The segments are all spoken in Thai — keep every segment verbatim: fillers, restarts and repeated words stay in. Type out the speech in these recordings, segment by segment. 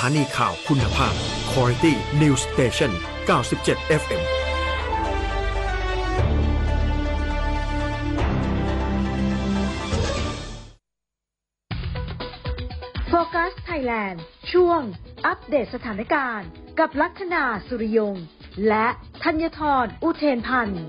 านีข่าวคุณภาพ Quality News Station เก้าสิบเจ็ด เอฟ เอ็มโฟกัสไทยแลนด์ช่วงอัปเดตสถานการณ์กับลัคนาสุริยงและธัญธรอุเทนพันธ์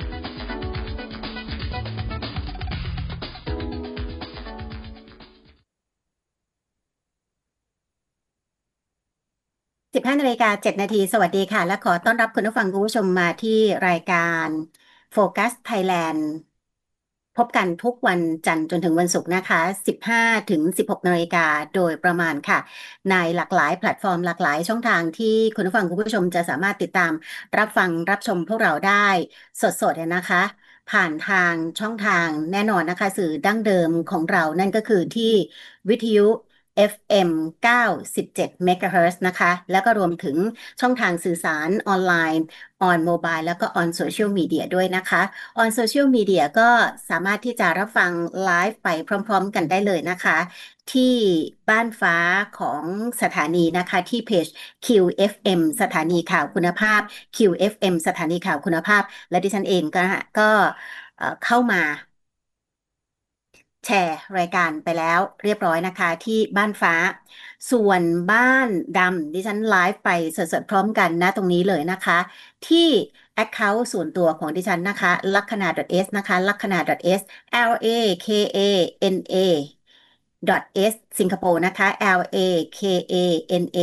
สิบห้านาฬิกาเจ็ดนาทีสวัสดีค่ะและขอต้อนรับคุณผู้ฟังคุณผู้ชมมาที่รายการโฟกัสไทยแลนด์พบกันทุกวันจันทร์จนถึงวันศุกร์นะคะสิบห้าถึงสิบหกนาฬิกาโดยประมาณค่ะในหลากหลายแพลตฟอร์มหลากหลายช่องทางที่คุณผู้ฟังคุณผู้ชมจะสามารถติดตามรับฟังรับชมพวกเราได้สดๆนะคะผ่านทางช่องทางแน่นอนนะคะสื่อดั้งเดิมของเรานั่นก็คือที่วิทยุ เอฟ เอ็ม เก้าสิบเจ็ด เมกะเฮิรตซ์ นะคะแล้วก็รวมถึงช่องทางสื่อสารออนไลน์ on mobile แล้วก็ on social media ด้วยนะคะ on social media ก็สามารถที่จะรับฟังไลฟ์ไปพร้อมๆกันได้เลยนะคะที่บ้านฟ้าของสถานีนะคะที่เพจ คิว เอฟ เอ็ม สถานีข่าวคุณภาพ คิว เอฟ เอ็ม สถานีข่าวคุณภาพและดิฉันเองก็ก็เข้ามาแชร์รายการไปแล้วเรียบร้อยนะคะที่บ้านฟ้าส่วนบ้านดำดิฉันไลฟ์ไปสดๆพร้อมกันนะตรงนี้เลยนะคะที่ Account ส่วนตัวของดิฉันนะคะลัคนา .s นะคะลัคนา .s l a k a n a .s สิงคโปร์นะคะ l a k a n a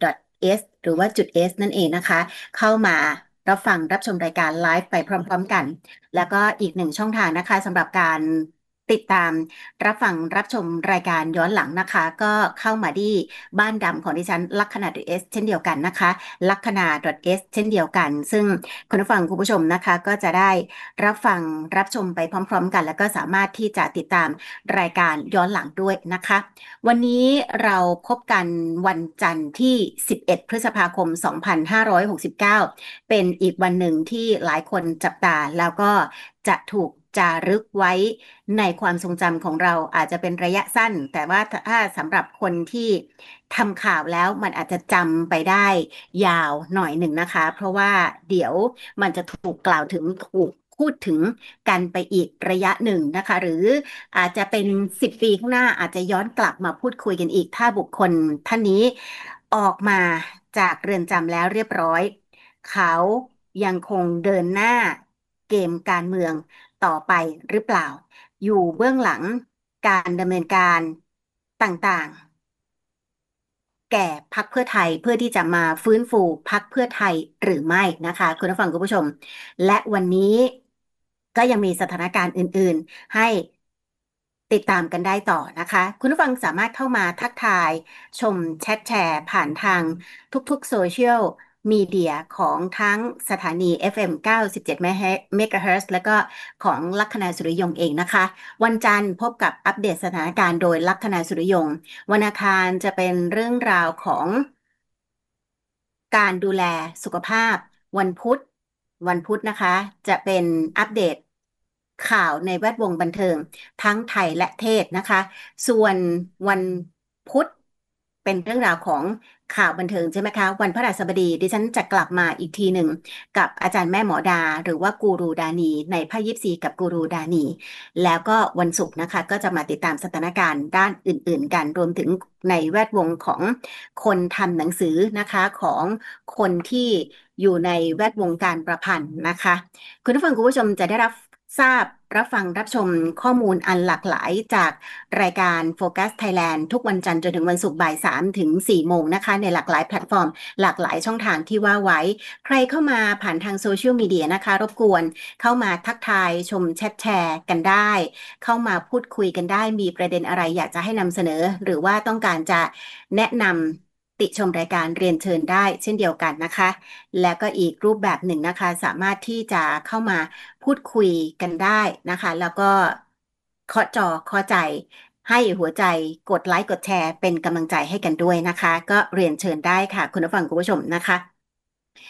.s หรือว่าจุด s นั่นเองนะคะเข้ามารับฟังรับชมรายการไลฟ์ไปพร้อมๆกันแล้วก็อีกหนึ่งช่องทางนะคะสำหรับการติดตามรับฟังรับชมรายการย้อนหลังนะคะก็เข้ามาที่บ้านดำของดิฉันลัคนา .s เช่นเดียวกันนะคะลัคนา .s เช่นเดียวกันซึ่งคุณผู้ฟังคุณผู้ชมนะคะก็จะได้รับฟังรับชมไปพร้อมๆกันแล้วก็สามารถที่จะติดตามรายการย้อนหลังด้วยนะคะวันนี้เราพบกันวันจันทร์ที่สิบเอ็ดพฤษภาคมสองพันห้าร้อยหกสิบเก้าเป็นอีกวันหนึ่งที่หลายคนจับตาแล้วก็จะถูกจารึกไว้ในความทรงจำของเราอาจจะเป็นระยะสั้นแต่ว่าถ้าสำหรับคนที่ทำข่าวแล้วมันอาจจะจำไปได้ยาวหน่อยหนึ่งนะคะเพราะว่าเดี๋ยวมันจะถูกกล่าวถึงถูกพูดถึงกันไปอีกระยะหนึ่งนะคะหรืออาจจะเป็นสิบปีข้างหน้าอาจจะย้อนกลับมาพูดคุยกันอีกถ้าบุคคลท่านนี้ออกมาจากเรือนจำแล้วเรียบร้อยเขายังคงเดินหน้าเกมการเมืองต่อไปหรือเปล่าอยู่เบื้องหลังการดำเนินการต่างๆแก่พรรคเพื่อไทยเพื่อที่จะมาฟื้นฟูพรรคเพื่อไทยหรือไม่นะคะคุณผู้ฟังคุณผู้ชมและวันนี้ก็ยังมีสถานการณ์อื่นๆให้ติดตามกันได้ต่อนะคะคุณผู้ฟังสามารถเข้ามาทักทายชมแชทแชร์ผ่านทางทุกๆโซเชียลมีเดียของทั้งสถานี เอฟ เอ็ม เก้าสิบเจ็ด เมกะเฮิรตซ์ แล้วก็ของลัคนาสุริยงเองนะคะวันจันทร์พบกับอัปเดตสถานการณ์โดยลัคนาสุริยงวันอังคารจะเป็นเรื่องราวของการดูแลสุขภาพวันพุธวันพุธนะคะจะเป็นอัปเดตข่าวในแวดวงบันเทิงทั้งไทยและเทศนะคะส่วนวันพุธเป็นเรื่องราวของข่าวบันเทิงใช่ไหมคะวันพฤหัสบดีดิฉันจะกลับมาอีกทีหนึ่งกับอาจารย์แม่หมอดาหรือว่ากูรูดานีในไพ่ยิปซีกับกูรูดานีแล้วก็วันศุกร์นะคะก็จะมาติดตามสถานการณ์ด้านอื่นๆกันรวมถึงในแวดวงของคนทำหนังสือนะคะของคนที่อยู่ในแวดวงการประพันธ์นะคะคุณผู้ฟังคุณผู้ชมจะได้รับทราบรับฟังรับชมข้อมูลอันหลากหลายจากรายการ Focus Thailand ทุกวันจันทร์จนถึงวันศุกร์บ่ายสามถึงสี่โมงนะคะในหลากหลายแพลตฟอร์มหลากหลายช่องทางที่ว่าไว้ใครเข้ามาผ่านทางโซเชียลมีเดียนะคะรบกวนเข้ามาทักทายชมแชทแชร์กันได้เข้ามาพูดคุยกันได้มีประเด็นอะไรอยากจะให้นำเสนอหรือว่าต้องการจะแนะนำติชมรายการเรียนเชิญได้เช่นเดียวกันนะคะและก็อีกรูปแบบหนึ่งนะคะสามารถที่จะเข้ามาพูดคุยกันได้นะคะแล้วก็เคาะจอเคาะใจให้หัวใจกดไลค์กดแชร์เป็นกำลังใจให้กันด้วยนะคะก็เรียนเชิญได้ค่ะคุณผู้ฟังคุณผู้ชมนะคะ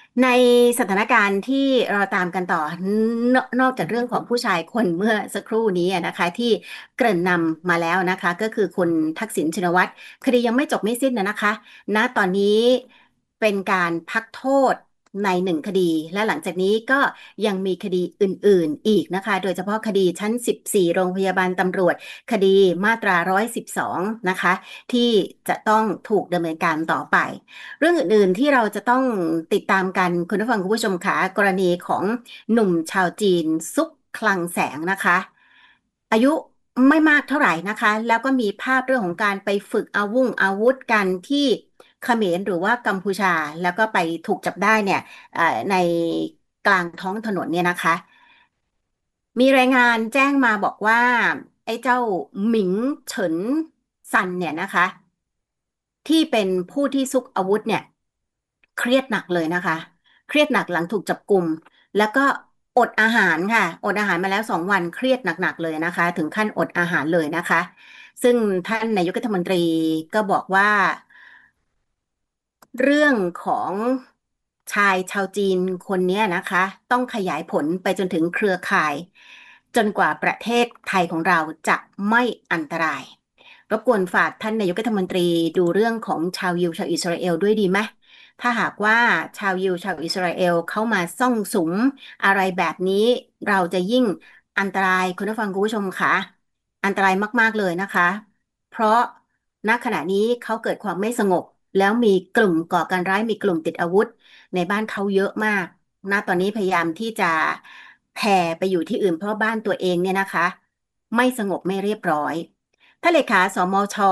ในสถานการณ์ที่เราตามกันต่อนนอกจากเรื่องของผู้ชายคนเมื่อสักครู่นี้อะนะคะที่เกริ่นนำมาแล้วนะคะก็คือคุณทักษิณชินวัตรคดียังไม่จบไม่สิ้นนะนะคะณตอนนี้เป็นการพักโทษในหนึ่งคดีและหลังจากนี้ก็ยังมีคดีอื่นๆอีกนะคะโดยเฉพาะคดีชั้นสิบสี่โรงพยาบาลตำรวจคดีมาตราหนึ่งร้อยสิบสองนะคะที่จะต้องถูกดำเนินการต่อไป เรื่องอื่นๆที่เราจะต้องติดตามกันคุณผู้ฟังคุณผู้ชมคะกรณีของหนุ่มชาวจีนซุกคลังแสงนะคะอายุไม่มากเท่าไหร่นะคะแล้วก็มีภาพเรื่องของการไปฝึกอาวุธอาวุธกันที่เขมรหรือว่ากัมพูชาแล้วก็ไปถูกจับได้เนี่ยเอ่อในกลางท้องถนนเนี่ยนะคะมีรายงานแจ้งมาบอกว่าไอ้เจ้าหมิงเฉินซันเนี่ยนะคะ ที่เป็นผู้ที่ซุกอาวุธเนี่ยเครียดหนักเลยนะคะเครียดหนักหลังถูกจับกุมแล้วก็อดอาหารค่ะอดอาหารมาแล้วสองวันเครียดหนักๆเลยนะคะถึงขั้นอดอาหารเลยนะคะซึ่งท่านนายกรัฐมนตรีก็บอกว่า เรื่องของชายชาวจีนคนเนี้ยนะคะต้องขยายผลไปจนถึงเครือข่ายจนกว่าประเทศไทยของเราจะไม่อันตรายรบกวนฝากท่านนายกรัฐมนตรีดูเรื่องของชาวยิวชาวอิสราเอลด้วยดีไหมถ้าหากว่าชาวยิวชาวอิสราเอลเข้ามาซ่องสุมอะไรแบบนี้เราจะยิ่งอันตรายคุณผู้ฟังคุณผู้ชมค่ะอันตรายมากๆเลยนะคะ เพราะณขณะนี้เขาเกิดความไม่สงบแล้วมีกลุ่มก่อการร้ายมีกลุ่มติดอาวุธในบ้านเขาเยอะมากณตอนนี้พยายามที่จะแผ่ไปอยู่ที่อื่นเพราะบ้านตัวเองเนี่ยนะคะไม่สงบไม่เรียบร้อยท่านเลขาสมช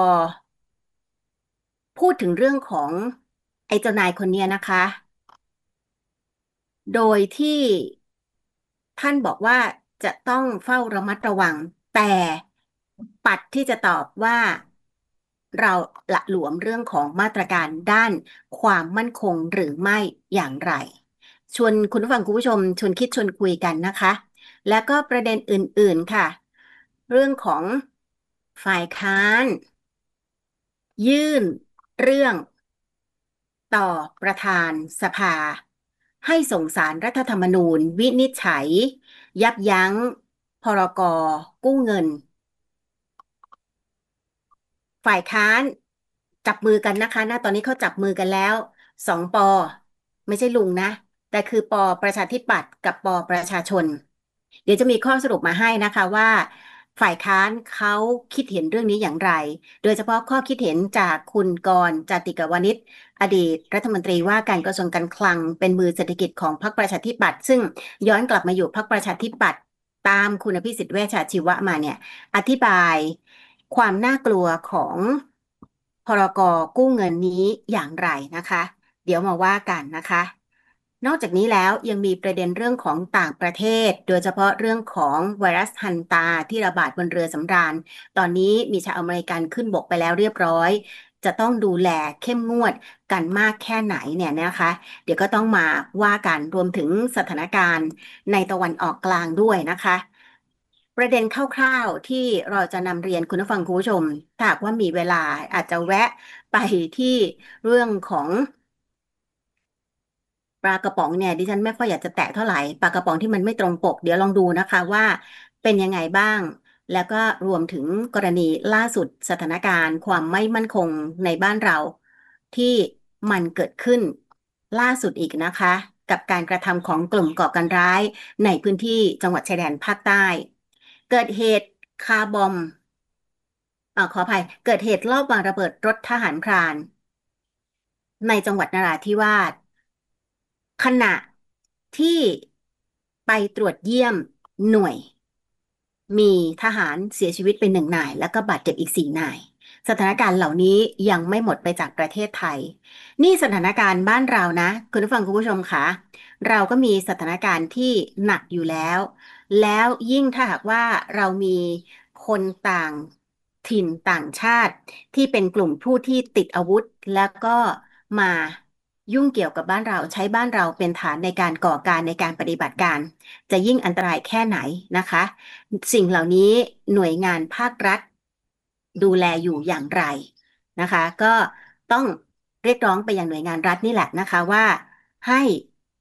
พูดถึงเรื่องของไอ้เจ้านายคนเนี้ยนะคะ โดยที่ท่านบอกว่าจะต้องเฝ้าระมัดระวังแต่ปัดที่จะตอบว่าเราละหลวมเรื่องของมาตรการด้านความมั่นคงหรือไม่อย่างไรชวนคุณผู้ฟังคุณผู้ชมชวนคิดชวนคุยกันนะคะแล้วก็ประเด็นอื่นๆค่ะเรื่องของฝ่ายค้านยื่นเรื่อง ต่อประธานสภาให้ส่งสารรัฐธรรมนูญวินิจฉัยยับยั้งพรกกู้เงิน ฝ่ายค้านจับมือกันนะคะณตอนนี้เขาจับมือกันแล้วสองปอไม่ใช่ลุงนะแต่คือปอประชาธิปัตย์กับปอประชาชนเดี๋ยวจะมีข้อสรุปมาให้นะคะว่าฝ่ายค้านเขาคิดเห็นเรื่องนี้อย่างไรโดยเฉพาะข้อคิดเห็นจากคุณกรณ์จาติกวณิชอดีตรัฐมนตรีว่าการกระทรวงการคลังเป็นมือเศรษฐกิจของพรรคประชาธิปัตย์ซึ่งย้อนกลับมาอยู่พรรคประชาธิปัตย์ตามคุณอภิสิทธิ์เวชชาชีวะมาเนี่ย อธิบายความน่ากลัวของพรกกู้เงินนี้อย่างไรนะคะ เดี๋ยวมาว่ากันนะคะ นอกจากนี้แล้วยังมีประเด็นเรื่องของต่างประเทศ โดยเฉพาะเรื่องของไวรัสฮันตาที่ระบาดบนเรือสำราญ ตอนนี้มีชาวอเมริกันขึ้นบกไปแล้วเรียบร้อย จะต้องดูแลเข้มงวดกันมากแค่ไหนเนี่ยนะคะ เดี๋ยวก็ต้องมาว่ากันรวมถึงสถานการณ์ในตะวันออกกลางด้วยนะคะ ประเด็นคร่าวๆที่เราจะนำเรียนคุณผู้ฟังคุณผู้ชมถ้าหากว่ามีเวลาอาจจะแวะไปที่เรื่องของปลากระป๋องเนี่ยดิฉันไม่ค่อยอยากจะแตะเท่าไหร่ปลากระป๋องที่มันไม่ตรงปกเดี๋ยวลองดูนะคะว่าเป็นยังไงบ้างแล้วก็รวมถึงกรณีล่าสุดสถานการณ์ความไม่มั่นคงในบ้านเราที่มันเกิดขึ้นล่าสุดอีกนะคะกับการกระทำของกลุ่มก่อการร้ายในพื้นที่จังหวัดชายแดนภาคใต้ เกิดเหตุคาร์บอมอ่าขออภัยเกิดเหตุลอบวางระเบิดรถทหารพรานในจังหวัดนราธิวาสขณะที่ไปตรวจเยี่ยมหน่วย มีทหารเสียชีวิตไปหนึ่งนายแล้วก็บาดเจ็บอีกสี่นายสถานการณ์เหล่านี้ยังไม่หมดไปจากประเทศไทยนี่สถานการณ์บ้านเรานะคุณผู้ฟังคุณผู้ชมคะเราก็มีสถานการณ์ที่หนักอยู่แล้วแล้วยิ่งถ้าหากว่าเรามีคนต่างถิ่นต่างชาติที่เป็นกลุ่มผู้ที่ติดอาวุธแล้วก็มายุ่งเกี่ยวกับบ้านเราใช้บ้านเราเป็นฐานในการก่อการในการปฏิบัติการจะยิ่งอันตรายแค่ไหนนะคะ สิ่งเหล่านี้หน่วยงานภาครัฐดูแลอยู่อย่างไรนะคะก็ต้องเรียกร้องไปยังหน่วยงานรัฐนี่แหละนะคะว่าให้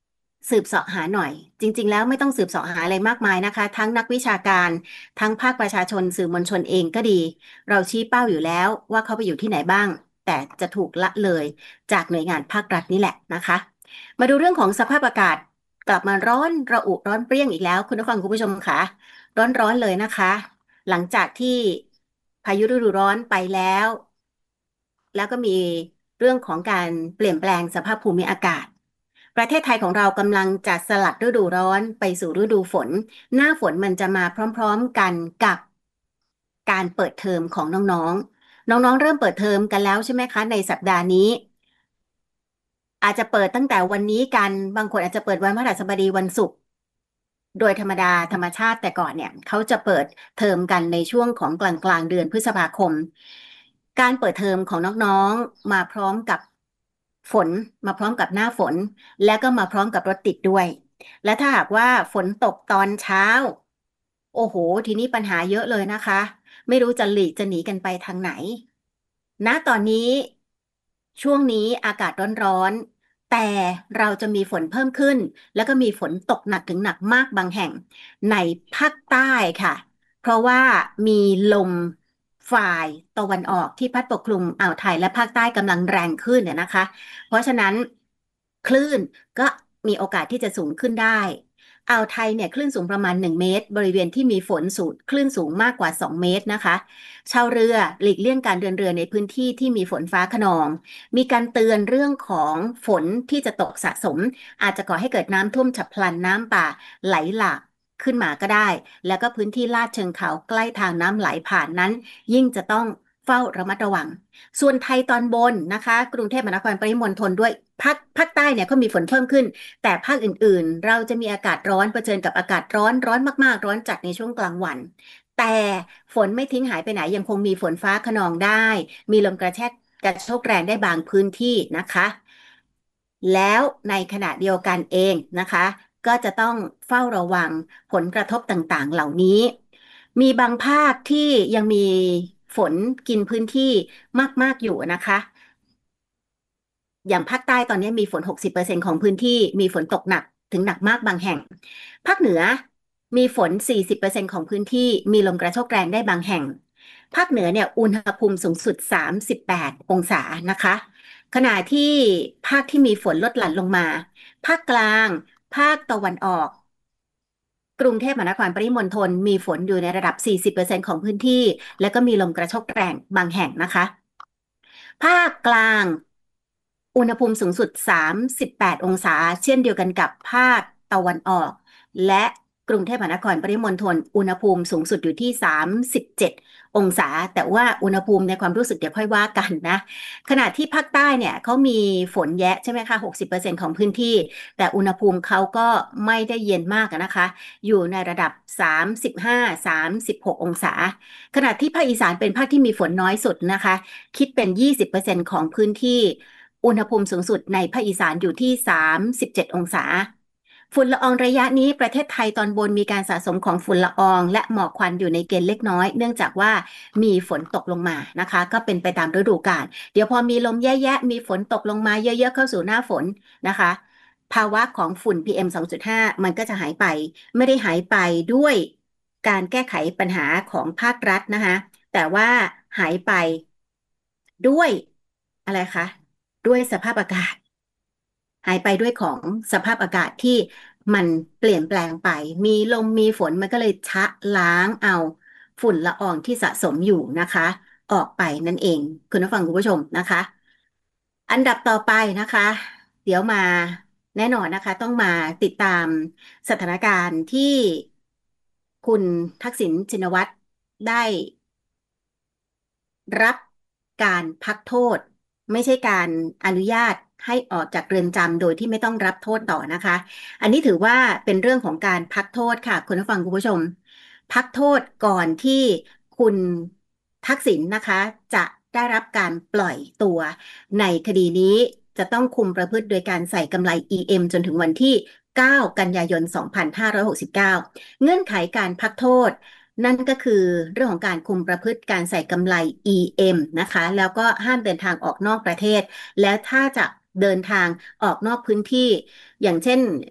สืบเสาะหาหน่อยจริงๆแล้วไม่ต้องสืบเสาะหาอะไรมากมายนะคะทั้งนักวิชาการทั้งภาคประชาชนสื่อมวลชนเองก็ดีเราชี้เป้าอยู่แล้วว่าเขาไปอยู่ที่ไหนบ้างแต่จะถูกละเลยจากหน่วยงานภาครัฐนี่แหละนะคะมาดูเรื่องของสภาพอากาศกลับมาร้อนระอุร้อนเปรี้ยงอีกแล้วคุณผู้ฟังคุณผู้ชมค่ะร้อนๆเลยนะคะหลังจากที่พายุฤดูร้อนไปแล้วแล้วก็มีเรื่องของการเปลี่ยนแปลงสภาพภูมิอากาศ ประเทศไทยของเรากำลังจะสลัดฤดูร้อนไปสู่ฤดูฝน หน้าฝนมันจะมาพร้อมๆกันกับการเปิดเทอมของน้องๆ น้องๆเริ่มเปิดเทอมกันแล้วใช่ไหมคะในสัปดาห์นี้อาจจะเปิดตั้งแต่วันนี้กันบางคนอาจจะเปิดวันพฤหัสบดีวันศุกร์โดยธรรมดาธรรมชาติแต่ก่อนเนี่ยเขาจะเปิดเทอมกันในช่วงของกลางกลางเดือนพฤษภาคมการเปิดเทอมของน้องๆมาพร้อมกับฝนมาพร้อมกับหน้าฝนแล้วก็มาพร้อมกับรถติดด้วยและถ้าหากว่าฝนตกตอนเช้าโอ้โหทีนี้ปัญหาเยอะเลยนะคะไม่รู้จะหลีกจะหนีกันไปทางไหนณตอนนี้ช่วงนี้อากาศร้อนๆแต่เราจะมีฝนเพิ่มขึ้นแล้วก็มีฝนตกหนักถึงหนักมากบางแห่งในภาคใต้ค่ะเพราะว่ามีลมฝ่ายตะวันออกที่พัดปกคลุมอ่าวไทยและภาคใต้กำลังแรงขึ้นเนี่ยนะคะเพราะฉะนั้นคลื่นก็มีโอกาสที่จะสูงขึ้นได้อ่าวไทยเนี่ยคลื่นสูงประมาณหนึ่งเมตรบริเวณที่มีฝนสูงคลื่นสูงมากกว่าสองเมตรนะคะชาวเรือหลีกเลี่ยงการเดินเรือในพื้นที่ที่มีฝนฟ้าคะนองมีการเตือนเรื่องของฝนที่จะตกสะสมอาจจะก่อให้เกิดน้ำท่วมฉับพลันน้ำป่าไหลหลากขึ้นมาก็ได้แล้วก็พื้นที่ลาดเชิงเขาใกล้ทางน้ำไหลผ่านนั้นยิ่งจะต้องเฝ้าระมัดระวังส่วนไทยตอนบนนะคะกรุงเทพมหานครปริมณฑลด้วยภาคภาคใต้เนี่ยก็มีฝนเพิ่มขึ้นแต่ภาคอื่นๆเราจะมีอากาศร้อนเผชิญกับอากาศร้อนร้อนมากๆร้อนจัดในช่วงกลางวันแต่ฝนไม่ทิ้งหายไปไหนยังคงมีฝนฟ้าคะนองได้มีลมกระแทกกระโชกแรงได้บางพื้นที่นะคะแล้วในขณะเดียวกันเองนะคะก็จะต้องเฝ้าระวังผลกระทบต่างๆเหล่านี้มีบางภาคที่ยังมีฝนกินพื้นที่มากๆอยู่นะคะอย่างภาคใต้ตอนนี้มีฝนหกสิบเปอร์เซ็นต์ของพื้นที่มีฝนตกหนักถึงหนักมากบางแห่งภาคเหนือมีฝนสี่สิบเปอร์เซ็นต์ของพื้นที่มีลมกระโชกแรงได้บางแห่งภาคเหนือเนี่ยอุณหภูมิสูงสุดสามสิบแปดองศานะคะขณะที่ภาคที่มีฝนลดหลั่นลงมาภาคกลางภาคตะวันออกกรุงเทพมหานครปริมณฑลมีฝนอยู่ในระดับสี่สิบเปอร์เซ็นต์ของพื้นที่แล้วก็มีลมกระโชกแรงบางแห่งนะคะภาคกลาง อุณหภูมิสูงสุดสามสิบแปดองศาเช่นเดียวกันกับภาคตะวันออกและกรุงเทพมหานครปริมณฑลอุณหภูมิสูงสุดอยู่ที่สามสิบเจ็ดองศาแต่ว่าอุณหภูมิในความรู้สึกเดี๋ยวค่อยว่ากันนะขณะที่ภาคใต้เนี่ยเขามีฝนแยะใช่ไหมคะหกสิบเปอร์เซ็นต์ของพื้นที่แต่อุณหภูมิเขาก็ไม่ได้เย็นมากนะคะอยู่ในระดับสามสิบห้าถึงสามสิบหกองศาขณะที่ภาคอีสานเป็นภาคที่มีฝนน้อยสุดนะคะคิดเป็นยี่สิบเปอร์เซ็นต์ของพื้นที่ อุณหภูมิสูงสุดในภาคอีสานอยู่ที่สามสิบเจ็ดองศาฝุ่นละอองระยะนี้ประเทศไทยตอนบนมีการสะสมของฝุ่นละอองและหมอกควันอยู่ในเกณฑ์เล็กน้อยเนื่องจากว่ามีฝนตกลงมานะคะก็เป็นไปตามฤดูกาลเดี๋ยวพอมีลมแย่ๆมีฝนตกลงมาเยอะๆเข้าสู่หน้าฝนนะคะภาวะของฝุ่น พี เอ็ม สองจุดห้า มันก็จะหายไปไม่ได้หายไปด้วยการแก้ไขปัญหาของภาครัฐนะคะแต่ว่าหายไปด้วยอะไรคะ ด้วยสภาพอากาศหายไปด้วยของสภาพอากาศที่มันเปลี่ยนแปลงไปมีลมมีฝนมันก็เลยชะล้างเอาฝุ่นละอองที่สะสมอยู่นะคะออกไปนั่นเองคุณผู้ฟังคุณผู้ชมนะคะอันดับต่อไปนะคะเดี๋ยวมาแน่นอนนะคะต้องมาติดตามสถานการณ์ที่คุณทักษิณชินวัตรได้ รับการพักโทษไม่ใช่การอนุญาตให้ออกจากเรือนจำโดยที่ไม่ต้องรับโทษต่อนะคะอันนี้ถือว่าเป็นเรื่องของการพักโทษค่ะคุณผู้ฟังคุณผู้ชมพักโทษก่อนที่คุณทักษิณนะคะจะได้รับการปล่อยตัวในคดีนี้จะต้องคุมประพฤติโดยการใส่กำไร อี เอ็ม จนถึงวันที่เก้ากันยายนสองพันห้าร้อยหกสิบเก้าเงื่อนไขการพักโทษ นั่นก็คือเรื่องของการคุมประพฤติการใส่กำไร อี เอ็ม นะคะแล้วก็ห้ามเดินทางออกนอกประเทศแล้วถ้าจะเดินทางออกนอกพื้นที่อย่างเช่น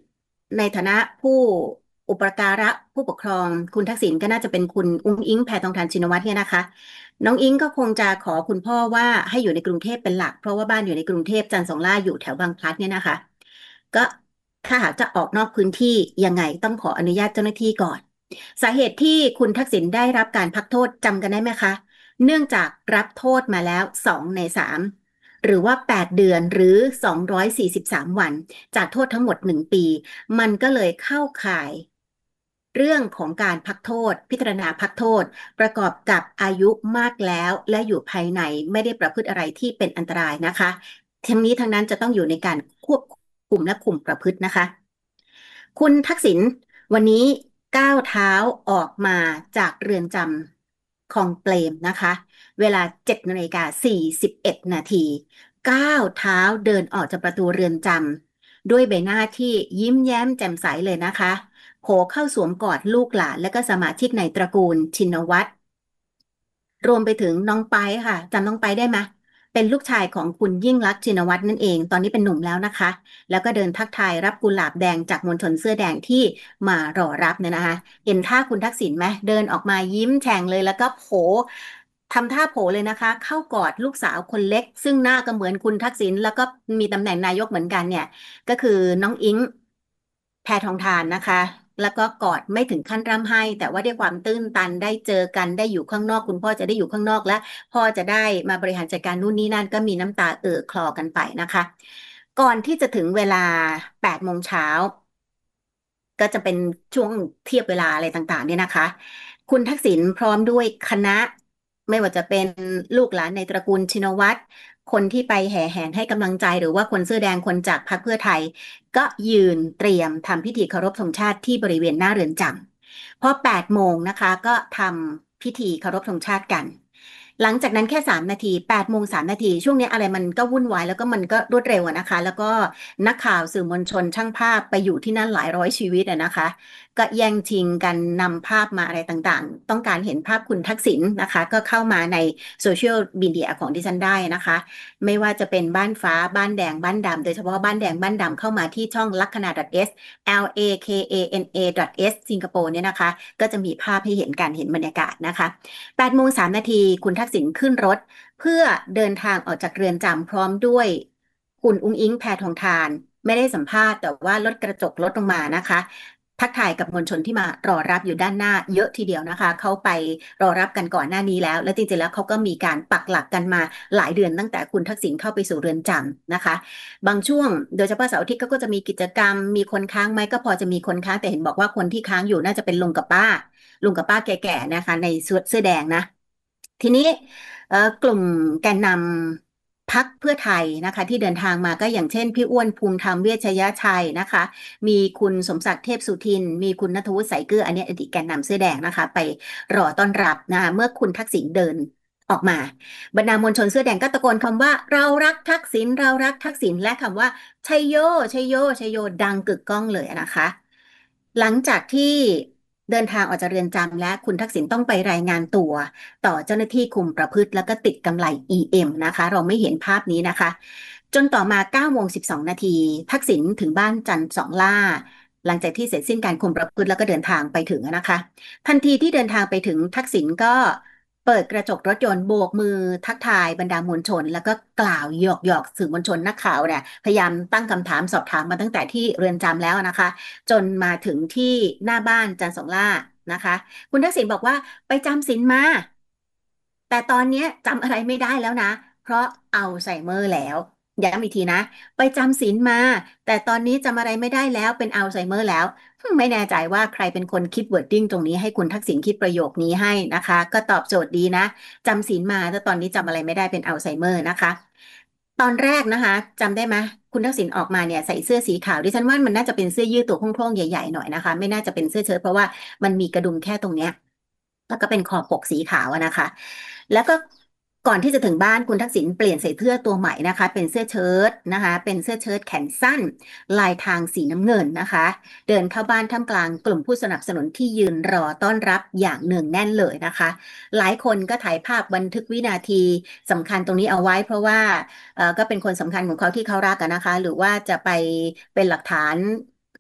ในฐานะผู้อุปการะผู้ปกครองคุณทักษิณก็น่าจะเป็นคุณอุ้งอิงแพทองธารชินวัตรเนี่ยนะคะน้องอิงก็คงจะขอคุณพ่อว่าให้อยู่ในกรุงเทพเป็นหลักเพราะว่าบ้านอยู่ในกรุงเทพจันทร์สองล่าอยู่แถวบางพลัดเนี่ยนะคะก็ถ้าหากจะออกนอกพื้นที่ยังไงต้องขออนุญาตเจ้าหน้าที่ก่อนสาเหตุที่คุณทักษิณได้รับการพักโทษจำกันได้ไหมคะเนื่องจากรับโทษมาแล้วสองในสามหรือว่าแปดเดือนหรือสองร้อยสี่สิบสามวันจากโทษทั้งหมดหนึ่งปีมันก็เลยเข้าข่ายเรื่องของการพักโทษพิจารณาพักโทษประกอบกับอายุมากแล้วและอยู่ภายในไม่ได้ประพฤติอะไรที่เป็นอันตรายนะคะทั้งนี้ทั้งนั้นจะต้องอยู่ในการควบคุมและคุมประพฤตินะคะคุณทักษิณวันนี้ก้าวเท้าออกมาจากเรือนจำคลองเปรมนะคะเวลาเจ็ดนาฬิกาสี่สิบเอ็ดนาทีก้าวเท้าเดินออกจากประตูเรือนจำด้วยใบหน้าที่ยิ้มแย้มแจ่มใสเลยนะคะโผล่เข้าสวมกอดลูกหลานและก็สมาชิกในตระกูลชินวัตรรวมไปถึงน้องไปค่ะจำน้องไปได้ไหมเป็นลูกชายของคุณยิ่งลักษณ์ชินวัตรนั่นเองตอนนี้เป็นหนุ่มแล้วนะคะแล้วก็เดินทักทายรับกุหลาบแดงจากมวลชนเสื้อแดงที่มารอรับเนี่ยนะคะเห็นท่าคุณทักษิณไหมเดินออกมายิ้มแฉ่งเลยแล้วก็โผทำท่าโผเลยนะคะเข้ากอดลูกสาวคนเล็กซึ่งหน้าก็เหมือนคุณทักษิณแล้วก็มีตำแหน่งนายกเหมือนกันเนี่ยก็คือน้องอิงแพทองธารนะคะแล้วก็กอดไม่ถึงขั้นร่ำไห้แต่ว่าด้วยความตื้นตันได้เจอกันได้อยู่ข้างนอกคุณพ่อจะได้อยู่ข้างนอกและพ่อจะได้มาบริหารจัดการนู่นนี่นั่นก็มีน้ำตาเอ่อคลอกันไปนะคะก่อนที่จะถึงเวลาแปดโมงเช้า ก็จะเป็นช่วงเทียบเวลาอะไรต่างๆเนี่ยนะคะคุณทักษิณพร้อมด้วยคณะไม่ว่าจะเป็นลูกหลานในตระกูลชินวัตรคนที่ไปแห่แหนให้กำลังใจหรือว่าคนเสื้อแดงคนจากพรรคเพื่อไทยก็ยืนเตรียมทำพิธีเคารพธงชาติที่บริเวณหน้าเรือนจำพอแปดโมงนะคะก็ทำพิธีเคารพธงชาติกันหลังจากนั้นแค่สามนาทีแปดโมงสามนาทีช่วงนี้อะไรมันก็วุ่นวายแล้วก็มันก็รวดเร็วอะนะคะแล้วก็นักข่าวสื่อมวลชนช่างภาพไปอยู่ที่นั่นหลายร้อยชีวิตอะนะคะก็แย่งชิงกันนำภาพมาอะไรต่างๆต้องการเห็นภาพคุณทักษิณนะคะก็เข้ามาในโซเชียลมีเดียของดิฉันได้นะคะไม่ว่าจะเป็นบ้านฟ้าบ้านแดงบ้านดำโดยเฉพาะบ้านแดงบ้านดำเข้ามาที่ช่องลัคนา .s l a k a n a .s สิงคโปร์เนี่ยนะคะก็จะมีภาพให้เห็นการเห็นบรรยากาศนะคะแปดโมงสามนาทีคุณทักษิณขึ้นรถเพื่อเดินทางออกจากเรือนจำพร้อมด้วยคุณอุ้งอิงแพทองธารไม่ได้สัมภาษณ์แต่ว่าลดกระจกลดลงมานะคะทักทายกับมวลชนที่มารอรับอยู่ด้านหน้าเยอะทีเดียวนะคะเขาไปรอรับกันก่อนหน้านี้แล้วและจริงๆแล้วเขาก็มีการปักหลักกันมาหลายเดือนตั้งแต่คุณทักษิณเข้าไปสู่เรือนจำนะคะบางช่วงโดยเฉพาะเสาร์อาทิตย์ก็จะมีกิจกรรมมีคนค้างไหมก็พอจะมีคนค้างแต่เห็นบอกว่าคนที่ค้างอยู่น่าจะเป็นลุงกับป้าลุงกับป้าแก่ๆนะคะในเสื้อแดงนะทีนี้เอ่อกลุ่มแกนนำพรรคเพื่อไทยนะคะที่เดินทางมาก็อย่างเช่นพี่อ้วนภูมิธรรมเวชยชัยนะคะมีคุณสมศักดิ์เทพสุทินมีคุณณัฐวุฒิสายเกลืออันนี้อดีตแกนนำเสื้อแดงนะคะไปรอต้อนรับนะคะเมื่อคุณทักษิณเดินออกมาบรรดามวลชนเสื้อแดงก็ตะโกนคำว่าเรารักทักษิณเรารักทักษิณและคำว่าชัยโยชัยโยชัยโยดังกึกก้องเลยนะคะหลังจากที่เดินทางออกจากเรือนจำและคุณทักษิณต้องไปรายงานตัวต่อเจ้าหน้าที่คุมประพฤติแล้วก็ติดกำไร อี เอ็ม นะคะเราไม่เห็นภาพนี้นะคะจนต่อมาเก้าโมงสิบสองนาทีทักษิณถึงบ้านจันทร์สองล่าหลังจากที่เสร็จสิ้นการคุมประพฤติแล้วก็เดินทางไปถึงนะคะทันทีที่เดินทางไปถึงทักษิณก็เปิดกระจกรถยนต์โบกมือทักทายบรรดามวลชนแล้วก็กล่าวหยอกหยอกสื่อมวลชนนักข่าวเนี่ยพยายามตั้งคำถามสอบถามมาตั้งแต่ที่เรือนจำแล้วนะคะจนมาถึงที่หน้าบ้านจันทร์สองล่านะคะคุณทักษิณบอกว่าไปจำศีลมาแต่ตอนนี้จำอะไรไม่ได้แล้วนะเพราะอัลไซเมอร์แล้วย้ำอีกทีนะไปจำศีลมาแต่ตอนนี้จำอะไรไม่ได้แล้วเป็นอัลไซเมอร์แล้วไม่แน่ใจว่าใครเป็นคนคิดวอร์ดดิ้งตรงนี้ให้คุณทักษิณคิดประโยคนี้ให้นะคะก็ตอบโจทย์ดีนะจำศีลมาแต่ตอนนี้จำอะไรไม่ได้เป็นอัลไซเมอร์นะคะตอนแรกนะคะจำได้ไหมคุณทักษิณออกมาเนี่ยใส่เสื้อสีขาวดิฉันว่ามันน่าจะเป็นเสื้อยืดตัวโคร่งๆใหญ่ๆหน่อยนะคะไม่น่าจะเป็นเสื้อเชิ้ตเพราะว่ามันมีกระดุมแค่ตรงเนี้ย แล้วก็เป็นคอปกสีขาวอะนะคะแล้วก็ก่อนที่จะถึงบ้านคุณทักษิณเปลี่ยนใส่เสื้อตัวใหม่นะคะเป็นเสื้อเชิ้ตนะคะเป็นเสื้อเชิ้ตแขนสั้นลายทางสีน้ำเงินนะคะเดินเข้าบ้านท่ามกลางกลุ่มผู้สนับสนุนที่ยืนรอต้อนรับอย่างเนืองแน่นเลยนะคะหลายคนก็ถ่ายภาพบันทึกวินาทีสำคัญตรงนี้เอาไว้เพราะว่าเอ่อก็เป็นคนสำคัญของเขาที่เขารักกันนะคะหรือว่าจะไปเป็นหลักฐาน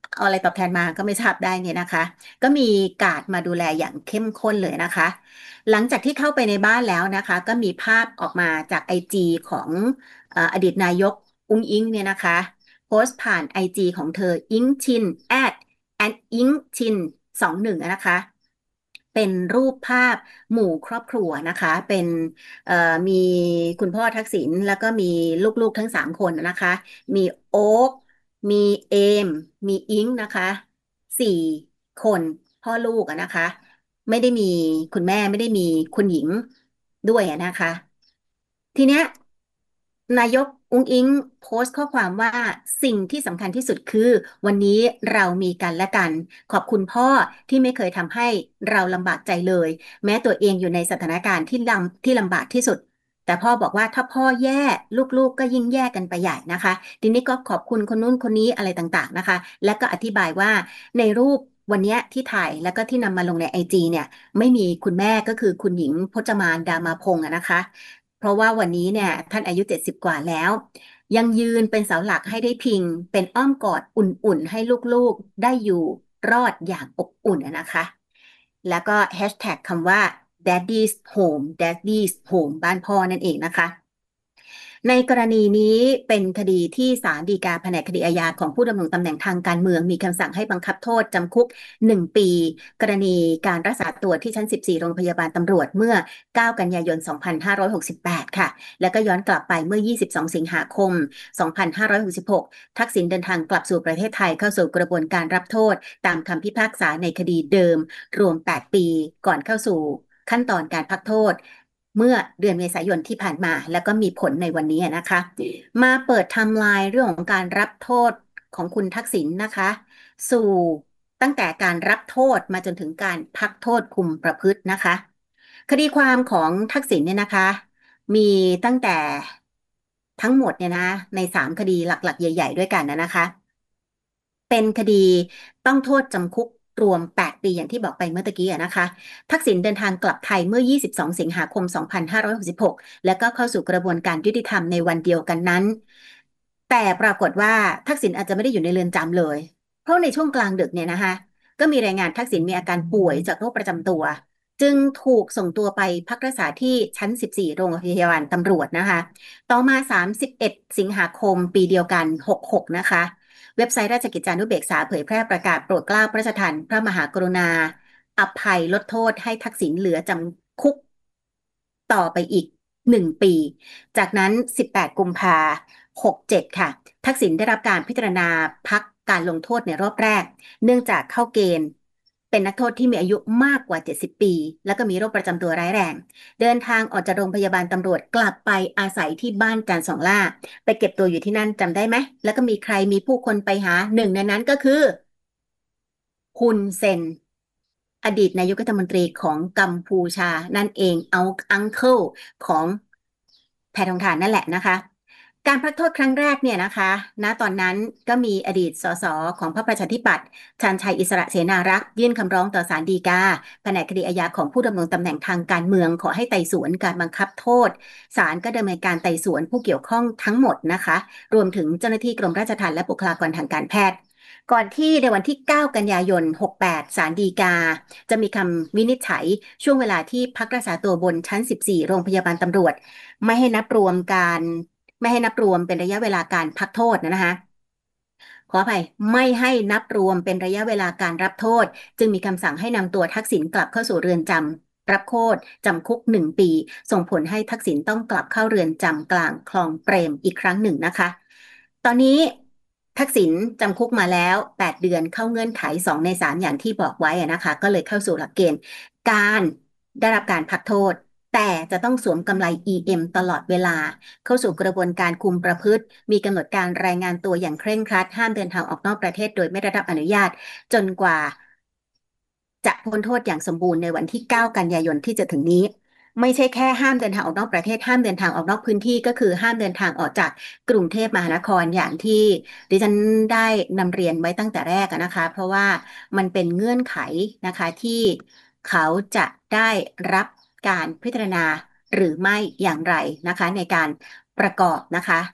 เอาอะไรตอบแทนมาก็ไม่ทราบได้เนี่ยนะคะก็มีการ์ดมาดูแลอย่างเข้มข้นเลยนะคะหลังจากที่เข้าไปในบ้านแล้วนะคะก็มีภาพออกมาจากไอจีของเอ่ออดีตนายกอุ้งอิงเนี่ยนะคะโพสต์ผ่านไอจีของเธออิงชิน at at อิงชินสองหนึ่งนะคะเป็นรูปภาพหมู่ครอบครัวนะคะเป็นเอ่อมีคุณพ่อทักษิณแล้วก็มีลูกๆทั้งสามคนนะคะมีโอ๊ค มีเอม มีอิงนะคะสี่คนพ่อลูกอะนะคะไม่ได้มีคุณแม่ไม่ได้มีคุณหญิงด้วยอะนะคะทีเนี้ยนายกอุ๊งอิงโพสต์ข้อความว่าสิ่งที่สำคัญที่สุดคือวันนี้เรามีกันและกันขอบคุณพ่อที่ไม่เคยทำให้เราลำบากใจเลยแม้ตัวเองอยู่ในสถานการณ์ที่ลำที่ลำบากที่สุด แต่พ่อบอกว่าถ้าพ่อแย่ลูกๆก็ยิ่งแย่กันไปใหญ่นะคะทีนี้ก็ขอบคุณคนนู้นคนนี้อะไรต่างๆนะคะและก็อธิบายว่าในรูปวันนี้ที่ถ่ายแล้วก็ที่นำมาลงในไอจีเนี่ยไม่มีคุณแม่ก็คือคุณหญิงพจมานดามาพงศ์อะนะคะเพราะว่าวันนี้เนี่ยท่านอายุเจ็ดสิบกว่าแล้วยังยืนเป็นเสาหลักให้ได้พิงเป็นอ้อมกอดอุ่นๆให้ลูกๆได้อยู่รอดอย่างอบอุ่นอะนะคะ แล้วก็แฮชแท็กคำว่า daddy's home daddy's home บ้านพ่อนั่นเองนะคะ ในกรณีนี้เป็นคดีที่ศาลฎีกาแผนกคดีอาญาของผู้ดำรงตำแหน่งทางการเมืองมีคำสั่งให้บังคับโทษจำคุกหนึ่งปีกรณีการรักษาตัวที่ชั้นสิบสี่โรงพยาบาลตำรวจเมื่อเก้ากันยายนสองพันห้าร้อยหกสิบแปดค่ะแล้วก็ย้อนกลับไปเมื่อยี่สิบสองสิงหาคมสองพันห้าร้อยหกสิบหกทักษิณเดินทางกลับสู่ประเทศไทยเข้าสู่กระบวนการรับโทษตามคำพิพากษาในคดีเดิมรวมแปดปีก่อนเข้าสู่ขั้นตอนการพักโทษเมื่อเดือนเมษายนที่ผ่านมาแล้วก็มีผลในวันนี้นะคะมาเปิดไทม์ไลน์เรื่องของการรับโทษของคุณทักษิณนะคะสู่ตั้งแต่การรับโทษมาจนถึงการพักโทษคุมประพฤตินะคะคดีความของทักษิณเนี่ยนะคะมีตั้งแต่ทั้งหมดเนี่ยนะในสามคดีหลักๆใหญ่ๆด้วยกันนะคะ เป็นคดีต้องโทษจำคุกรวมแปดปีอย่างที่บอกไปเมื่อตะกี้นะคะทักษิณเดินทางกลับไทยเมื่อยี่สิบสองสิงหาคมสองพันห้าร้อยหกสิบหกแล้วก็เข้าสู่กระบวนการยุติธรรมในวันเดียวกันนั้นแต่ปรากฏว่าทักษิณอาจจะไม่ได้อยู่ในเรือนจำเลยเพราะในช่วงกลางดึกเนี่ยนะคะก็มีรายงานทักษิณมีอาการป่วยจากโรคประจำตัวจึงถูกส่งตัวไปพักรักษาที่ชั้นสิบสี่โรงพยาบาลตำรวจนะคะต่อมาสามสิบเอ็ดสิงหาคมปีเดียวกันหกสิบหกนะคะเว็บไซต์ราชกิจจานุเบกษาเผยแพร่ประกาศโปรดเกล้าพระราชทานพระมหากรุณาอภัยลดโทษให้ทักษิณเหลือจำคุกต่อไปอีกหนึ่งปีจากนั้นสิบแปดกุมภาหกเจ็ดค่ะทักษิณได้รับการพิจารณาพักการลงโทษในรอบแรกเนื่องจากเข้าเกณฑ์เป็นนักโทษที่มีอายุมากกว่าเจ็ดสิบปีแล้วก็มีโรคประจำตัวร้ายแรงเดินทางออกจากโรงพยาบาลตำรวจกลับไปอาศัยที่บ้านจันทร์สองล่าไปเก็บตัวอยู่ที่นั่นจำได้ไหมแล้วก็มีใครมีผู้คนไปหาหนึ่งในนั้นก็คือฮุนเซนอดีตนายกรัฐมนตรีของกัมพูชานั่นเองเอาอังเคิลของแพทองทานนั่นแหละนะคะการพักโทษครั้งแรกเนี่ยนะคะณตอนนั้นก็มีอดีตสสของพรรคประชาธิปัตย์ชาญชัยอิสระเสนารักษ์ยื่นคำร้องต่อศาลฎีกาแผนกคดีอาญาของผู้ดำรงตำแหน่งทางการเมืองขอให้ไต่สวนการบังคับโทษศาลก็ดำเนินการไต่สวนผู้เกี่ยวข้องทั้งหมดนะคะรวมถึงเจ้าหน้าที่กรมราชทัณฑ์และบุคลากรทางการแพทย์ก่อนที่ในวันที่เก้ากันยายนหกสิบแปดศาลฎีกาจะมีคำวินิจฉัยช่วงเวลาที่พักรักษาตัวบนชั้นสิบสี่โรงพยาบาลตำรวจไม่ให้นับรวมการไม่ให้นับรวมเป็นระยะเวลาการพักโทษนะคะขออภัยไม่ให้นับรวมเป็นระยะเวลาการรับโทษจึงมีคำสั่งให้นำตัวทักษิณกลับเข้าสู่เรือนจำรับโทษจำคุกหนึ่งปีส่งผลให้ทักษิณต้องกลับเข้าเรือนจำกลางคลองเปรมอีกครั้งหนึ่งนะคะตอนนี้ทักษิณจำคุกมาแล้วแปดเดือนเข้าเงื่อนไขสองในสามอย่างที่บอกไว้นะคะก็เลยเข้าสู่หลักเกณฑ์การได้รับการพักโทษแต่จะต้องสวมกำไร อี เอ็ม ตลอดเวลาเข้าสู่กระบวนการคุมประพฤติมีกำหนดการรายงานตัวอย่างเคร่งครัดห้ามเดินทางออกนอกประเทศโดยไม่ได้รับอนุญาตจนกว่าจะพ้นโทษอย่างสมบูรณ์ในวันที่เก้ากันยายนที่จะถึงนี้ไม่ใช่แค่ห้ามเดินทางออกนอกประเทศห้ามเดินทางออกนอกพื้นที่ก็คือห้ามเดินทางออกจากกรุงเทพมหานครอย่างที่ดิฉันได้นำเรียนไว้ตั้งแต่แรกนะคะเพราะว่ามันเป็นเงื่อนไขนะคะที่เขาจะได้รับการพิจารณาหรือไม่อย่างไรนะคะในการประกอบนะคะ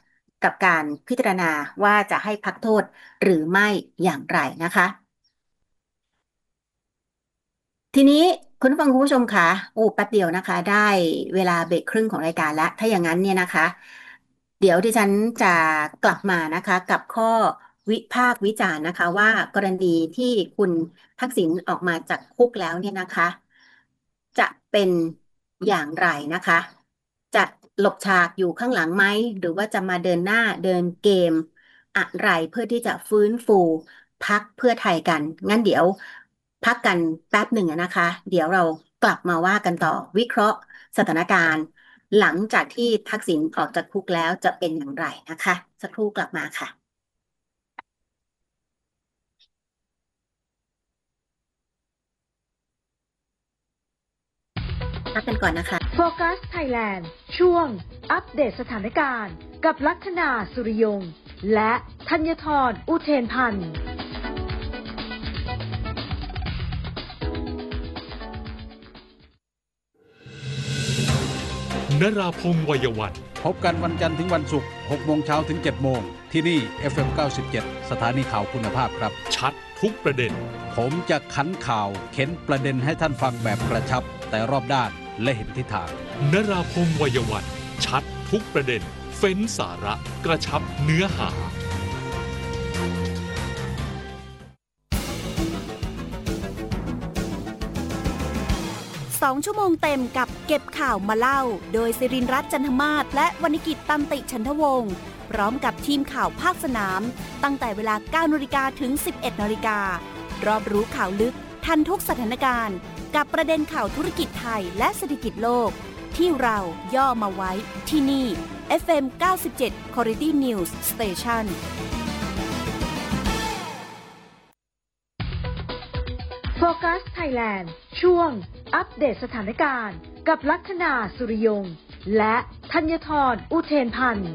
กับการพิจารณาว่าจะให้พักโทษหรือไม่อย่างไรนะคะทีนี้คุณผู้ฟังคุณผู้ชมคะโอ้แป๊บเดียวนะคะได้เวลาเบรกครึ่งของรายการแล้วถ้าอย่างนั้นเนี่ยนะคะเดี๋ยวดิฉันจะกลับมานะคะกับข้อวิพากษ์วิจารณ์นะคะว่ากรณีที่คุณทักษิณออกมาจากคุกแล้วเนี่ยนะคะจะเป็นอย่างไรนะคะจะหลบฉากอยู่ข้างหลังไหมหรือว่าจะมาเดินหน้าเดินเกมอะไรเพื่อที่จะฟื้นฟูพรรคเพื่อไทยกันงั้นเดี๋ยวพักกันแป๊บหนึ่งอะนะคะเดี๋ยวเรากลับมาว่ากันต่อวิเคราะห์สถานการณ์หลังจากที่ทักษิณออกจากคุกแล้วจะเป็นอย่างไรนะคะสักครู่กลับมาค่ะพักกันก่อนนะคะโฟกัสไทยแลนด์ช่วงอัปเดตสถานการณ์กับลัคนาสุริยงและธัญทรอุเทนพันธ์นราพงศ์วัยวันพบกันวันจันทร์ถึงวันศุกร์หกโมงเช้าถึงเจ็ดโมงที่นี่ เอฟ เอ็ม เก้าสิบเจ็ด สถานีข่าวคุณภาพครับชัดทุกประเด็นผมจะขันข่าวเข็นประเด็นให้ท่านฟังแบบกระชับแต่รอบด้านและเห็นทิศทางนราพงศ์วัยวันชัดทุกประเด็นเฟ้นสาระกระชับเนื้อหาสองชั่วโมงเต็มกับเก็บข่าวมาเล่าโดยศิรินทร์รัตน์จันทมาศและวรรณกิจตันติฉันทวงศ์พร้อมกับทีมข่าวภาคสนามตั้งแต่เวลา เก้านาฬิกา ถึง สิบเอ็ดนาฬิการอบรู้ข่าวลึกทันทุกสถานการณ์กับประเด็นข่าวธุรกิจไทยและเศรษฐกิจโลกที่เราย่อมาไว้ที่นี่ เอฟ เอ็ม เก้าสิบเจ็ด Quality News Station โฟกัสไทยแลนด์ช่วงอัปเดตสถานการณ์กับลัคนาสุริยงและธัญทรอุเทนพันธ์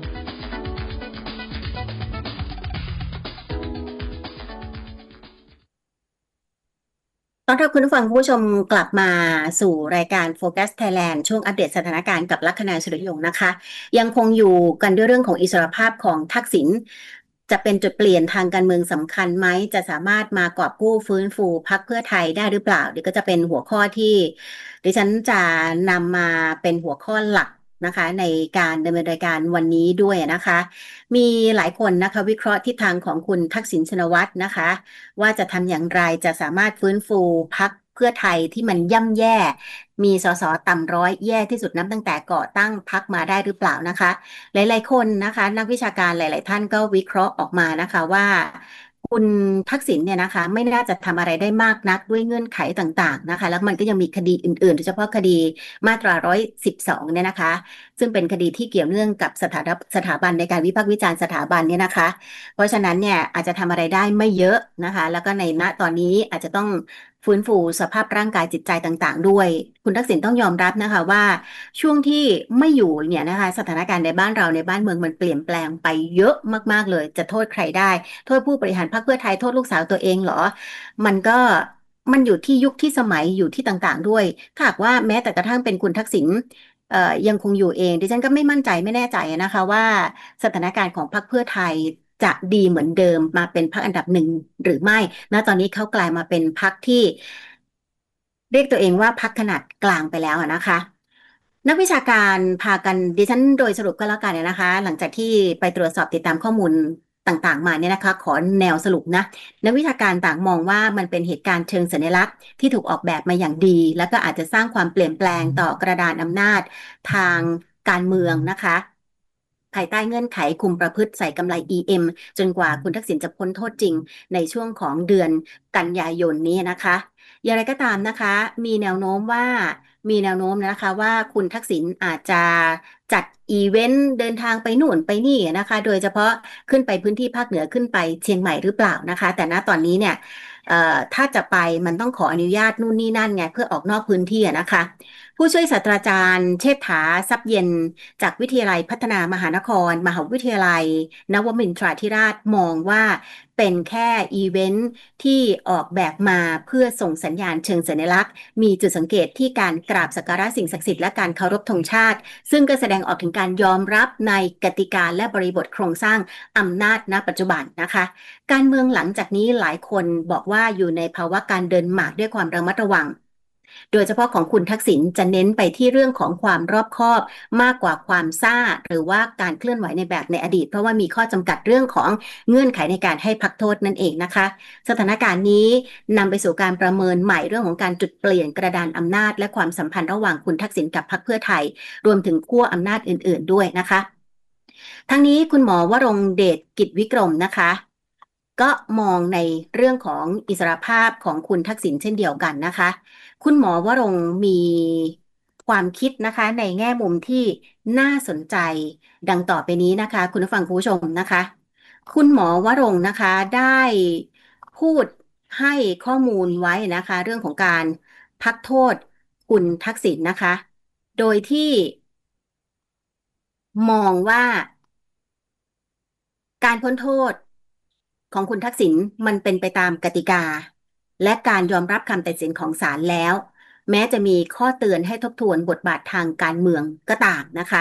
ต้อนรับคุณผู้ฟังผู้ชมกลับมาสู่รายการโฟกัสไทยแลนด์ช่วงอัปเดตสถานการณ์กับลัคนาสุริยงนะคะยังคงอยู่กันด้วยเรื่องของอิสรภาพของทักษิณจะเป็นจุดเปลี่ยนทางการเมืองสำคัญไหมจะสามารถมากอบกู้ฟื้นฟูพรรคเพื่อไทยได้หรือเปล่าเดี๋ยวก็จะเป็นหัวข้อที่ดิฉันจะนำมาเป็นหัวข้อหลักนะคะในการดำเนินรายการวันนี้ด้วยนะคะมีหลายคนนะคะวิเคราะห์ทิศทางของคุณทักษิณชินวัตรนะคะว่าจะทำอย่างไรจะสามารถฟื้นฟูพรรคเพื่อไทยที่มันย่ำแย่มีสสต่ำร้อยแย่ที่สุดนับตั้งแต่ก่อตั้งพรรคมาได้หรือเปล่านะคะหลายๆคนนะคะนักวิชาการหลายๆท่านก็วิเคราะห์ออกมานะคะว่าคุณทักษิณเนี่ยนะคะไม่น่าจะทำอะไรได้มากนักด้วยเงื่อนไขต่างๆนะคะแล้วมันก็ยังมีคดีอื่นๆโดยเฉพาะคดีมาตราหนึ่งร้อยสิบสองเนี่ยนะคะซึ่งเป็นคดีที่เกี่ยวเนื่องกับสถาบันสถาบันในการวิพากษ์วิจารณ์สถาบันเนี่ยนะคะเพราะฉะนั้นเนี่ยอาจจะทำอะไรได้ไม่เยอะนะคะแล้วก็ในณตอนนี้อาจจะต้องฟื้นฟูสภาพร่างกายจิตใจต่างๆด้วยคุณทักษิณต้องยอมรับนะคะว่าช่วงที่ไม่อยู่เนี่ยนะคะสถานการณ์ในบ้านเราในบ้านเมืองมันเปลี่ยนแปลงไปเยอะมากๆเลยจะโทษใครได้โทษผู้บริหารพรรคเพื่อไทยโทษลูกสาวตัวเองเหรอมันก็มันอยู่ที่ยุคที่สมัยอยู่ที่ต่างๆด้วยถ้าหากว่าแม้แต่กระทั่งเป็นคุณทักษิณเอ่อยังคงอยู่เองดิฉันก็ไม่มั่นใจไม่แน่ใจนะคะว่าสถานการณ์ของพรรคเพื่อไทยจะดีเหมือนเดิมมาเป็นพรรคอันดับหนึ่งหรือไม่ณตอนนี้เขากลายมาเป็นพรรคที่เรียกตัวเองว่าพรรคขนาดกลางไปแล้วนะคะ นักวิชาการพากันดิฉันโดยสรุปก็แล้วกันเนี่ยนะคะหลังจากที่ไปตรวจสอบติดตามข้อมูลต่างๆมาเนี่ยนะคะขอแนวสรุปนะนักวิชาการต่างมองว่ามันเป็นเหตุการณ์เชิงสัญลักษณ์ที่ถูกออกแบบมาอย่างดี แล้วก็อาจจะสร้างความเปลี่ยนแปลงต่อกระดานอำนาจทางการเมืองนะคะภายใต้เงื่อนไขคุมประพฤติใส่กำไร อี เอ็ม จนกว่าคุณทักษิณจะพ้นโทษจริงในช่วงของเดือนกันยายนนี้นะคะอย่างไรก็ตามนะคะมีแนวโน้มว่ามีแนวโน้มนะคะว่าคุณทักษิณอาจจะจัดอีเวนต์เดินทางไปนู่นไปนี่นะคะโดยเฉพาะขึ้นไปพื้นที่ภาคเหนือขึ้นไปเชียงใหม่หรือเปล่านะคะแต่ณตอนนี้เนี่ยเอ่อถ้าจะไปมันต้องขออนุญาตนู่นนี่นั่นไงเพื่อออกนอกพื้นที่นะคะผู้ช่วยศาสตราจารย์เชษฐาทรัพย์เย็นจากวิทยาลัยพัฒนามหานครมหาวิทยาลัยนวมินทราธิราชมองว่าเป็นแค่อีเวนต์ที่ออกแบบมาเพื่อส่งสัญญาณเชิงสัญลักษณ์มีจุดสังเกตที่การกราบสักการะสิ่งศักดิ์สิทธิ์และการเคารพธงชาติซึ่งก็แสดงออกถึงการยอมรับในกติกาและบริบทโครงสร้างอำนาจณปัจจุบันนะคะการเมืองหลังจากนี้หลายคนบอกว่าอยู่ในภาวะการเดินหมากด้วยความระมัดระวังโดยเฉพาะของคุณทักษิณจะเน้นไปที่เรื่องของความรอบคอบมากกว่าความซ่าหรือว่าการเคลื่อนไหวในแบบในอดีตเพราะว่ามีข้อจำกัดเรื่องของเงื่อนไขในการให้พักโทษนั่นเองนะคะสถานการณ์นี้นำไปสู่การประเมินใหม่เรื่องของการจุดเปลี่ยนกระดานอำนาจและความสัมพันธ์ระหว่างคุณทักษิณกับพรรคเพื่อไทยรวมถึงขั้วอำนาจอื่นๆด้วยนะคะทั้งนี้คุณหมอวรงค์เดชกิจวิกรมนะคะก็มองในเรื่องของอิสรภาพของคุณทักษิณเช่นเดียวกันนะคะคุณหมอวรงค์มีความคิดนะคะในแง่มุมที่น่าสนใจดังต่อไปนี้นะคะคุณผู้ฟังคุณผู้ชมนะคะคุณหมอวรงค์นะคะได้พูดให้ข้อมูลไว้นะคะเรื่องของการพักโทษคุณทักษิณนะคะโดยที่มองว่าการพ้นโทษของคุณทักษิณมันเป็นไปตามกติกาและการยอมรับคำตัดสินของศาลแล้วแม้จะมีข้อเตือนให้ทบทวนบทบาททางการเมืองก็ตามนะคะ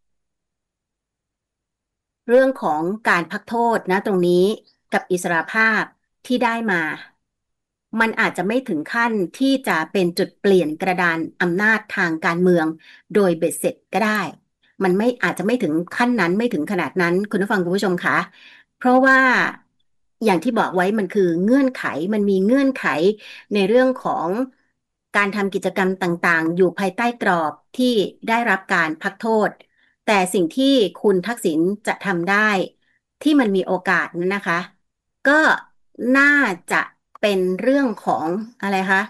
เรื่องของการพักโทษนะตรงนี้กับอิสรภาพที่ได้มามันอาจจะไม่ถึงขั้นที่จะเป็นจุดเปลี่ยนกระดานอำนาจทางการเมืองโดยเบ็ดเสร็จก็ได้มันไม่อาจจะไม่ถึงขั้นนั้นไม่ถึงขนาดนั้นคุณผู้ฟังคุณผู้ชมคะเพราะว่าอย่างที่บอกไว้มันคือเงื่อนไขมันมีเงื่อนไขในเรื่องของการทำกิจกรรมต่างๆอยู่ภายใต้กรอบที่ได้รับการพักโทษแต่สิ่งที่คุณทักษิณจะทำได้ที่มันมีโอกาสนั้นนะคะก็น่าจะเป็นเรื่องของอะไรคะ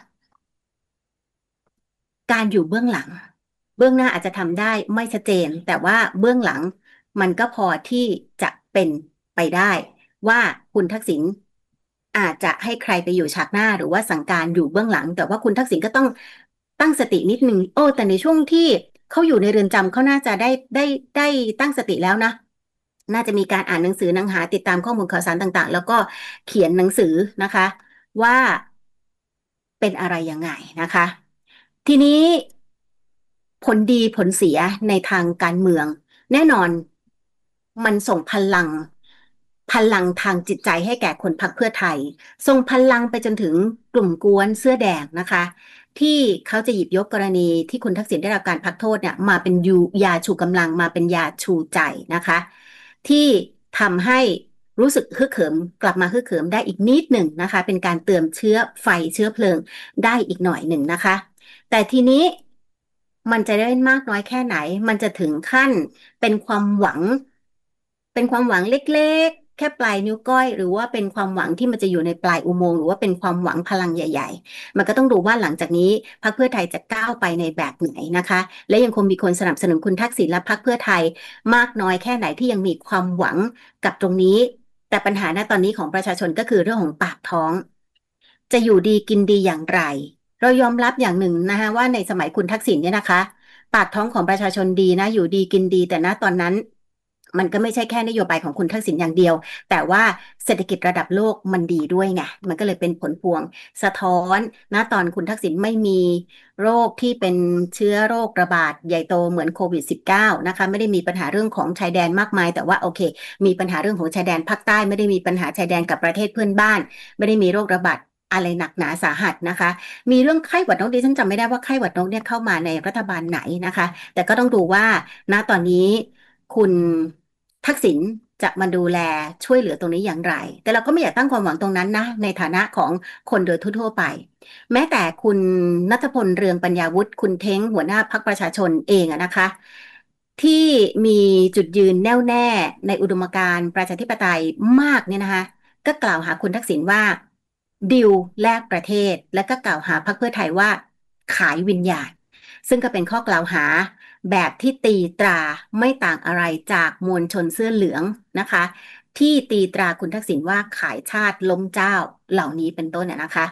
การอยู่เบื้องหลังเบื้องหน้าอาจจะทำได้ไม่ชัดเจนแต่ว่าเบื้องหลังมันก็พอที่จะเป็นไปได้ว่าคุณทักษิณอาจจะให้ใครไปอยู่ฉากหน้าหรือว่าสั่งการอยู่เบื้องหลังแต่ว่าคุณทักษิณก็ต้องตั้งสตินิดนึงโอ้แต่ในช่วงที่เขาอยู่ในเรือนจำเขาน่าจะได้ได้ได้ตั้งสติแล้วนะน่าจะมีการอ่านหนังสือหนังหาติดตามข้อมูลข่าวสารต่างๆแล้วก็เขียนหนังสือนะคะว่าเป็นอะไรยังไงนะคะทีนี้ผลดีผลเสียในทางการเมืองแน่นอนมันส่งพลังพลังทางจิตใจให้แก่คนพรรคเพื่อไทยส่งพลังไปจนถึงกลุ่มกวนเสื้อแดงนะคะที่เขาจะหยิบยกกรณีที่คุณทักษิณได้รับการพักโทษเนี่ยมาเป็นยูยาชูกำลังมาเป็นยาชูใจนะคะที่ทำให้รู้สึกฮึกเหิมกลับมาฮึกเหิมได้อีกนิดหนึ่งนะคะเป็นการเติมเชื้อไฟเชื้อเพลิงได้อีกหน่อยหนึ่งนะคะแต่ทีนี้มันจะได้มากน้อยแค่ไหนมันจะถึงขั้นเป็นความหวังเป็นความหวังเล็กๆแค่ปลายนิ้วก้อยหรือว่าเป็นความหวังที่มันจะอยู่ในปลายอุโมงค์หรือว่าเป็นความหวังพลังใหญ่ๆมันก็ต้องดูว่าหลังจากนี้พรรคเพื่อไทยจะก้าวไปในแบบไหนนะคะและยังคงมีคนสนับสนุนคุณทักษิณและพรรคเพื่อไทยมากน้อยแค่ไหนที่ยังมีความหวังกับตรงนี้แต่ปัญหาณตอนนี้ของประชาชนก็คือเรื่องของปากท้องจะอยู่ดีกินดีอย่างไรเรายอมรับอย่างหนึ่งนะคะว่าในสมัยคุณทักษิณเนี่ยนะคะปากท้องของประชาชนดีนะอยู่ดีกินดีแต่ณตอนนั้นมันก็ไม่ใช่แค่นโยบายของคุณทักษิณอย่างเดียวแต่ว่าเศรษฐกิจระดับโลกมันดีด้วยไงมันก็เลยเป็นผลพวงสะท้อนณตอนคุณทักษิณไม่มีโรคที่เป็นเชื้อโรคระบาดใหญ่โตเหมือนโควิด สิบเก้า นะคะไม่ได้มีปัญหาเรื่องของชายแดนมากมายแต่ว่าโอเคมีปัญหาเรื่องของชายแดนภาคใต้ไม่ได้มีปัญหาชายแดนกับประเทศเพื่อนบ้านไม่ได้มีโรคระบาดอะไรหนักหนาสาหัสนะคะมีเรื่องไข้หวัดนกดิฉันจำไม่ได้ว่าไข้หวัดนกเนี่ยเข้ามาในรัฐบาลไหนนะคะแต่ก็ต้องดูว่าณตอนนี้คุณทักษิณจะมาดูแลช่วยเหลือตรงนี้อย่างไรแต่เราก็ไม่อยากตั้งความหวังตรงนั้นนะในฐานะของคนโดยทั่วๆไปแม้แต่คุณณัฐพลเรืองปัญญาวุฒิคุณเท้งหัวหน้าพรรคประชาชนเองอะนะคะที่มีจุดยืนแน่วแน่ในอุดมการณ์ประชาธิปไตยมากเนี่ยนะคะก็กล่าวหาคุณทักษิณว่าดิวแลกประเทศและก็กล่าวหาพรรคเพื่อไทยว่าขายวิญญาณซึ่งก็เป็นข้อกล่าวหาแบบที่ตีตราไม่ต่างอะไรจากมวลชนเสื้อเหลืองนะคะที่ตีตราคุณทักษิณว่าขายชาติล้มเจ้าเหล่านี้เป็นต้นเนี่ยนะคะ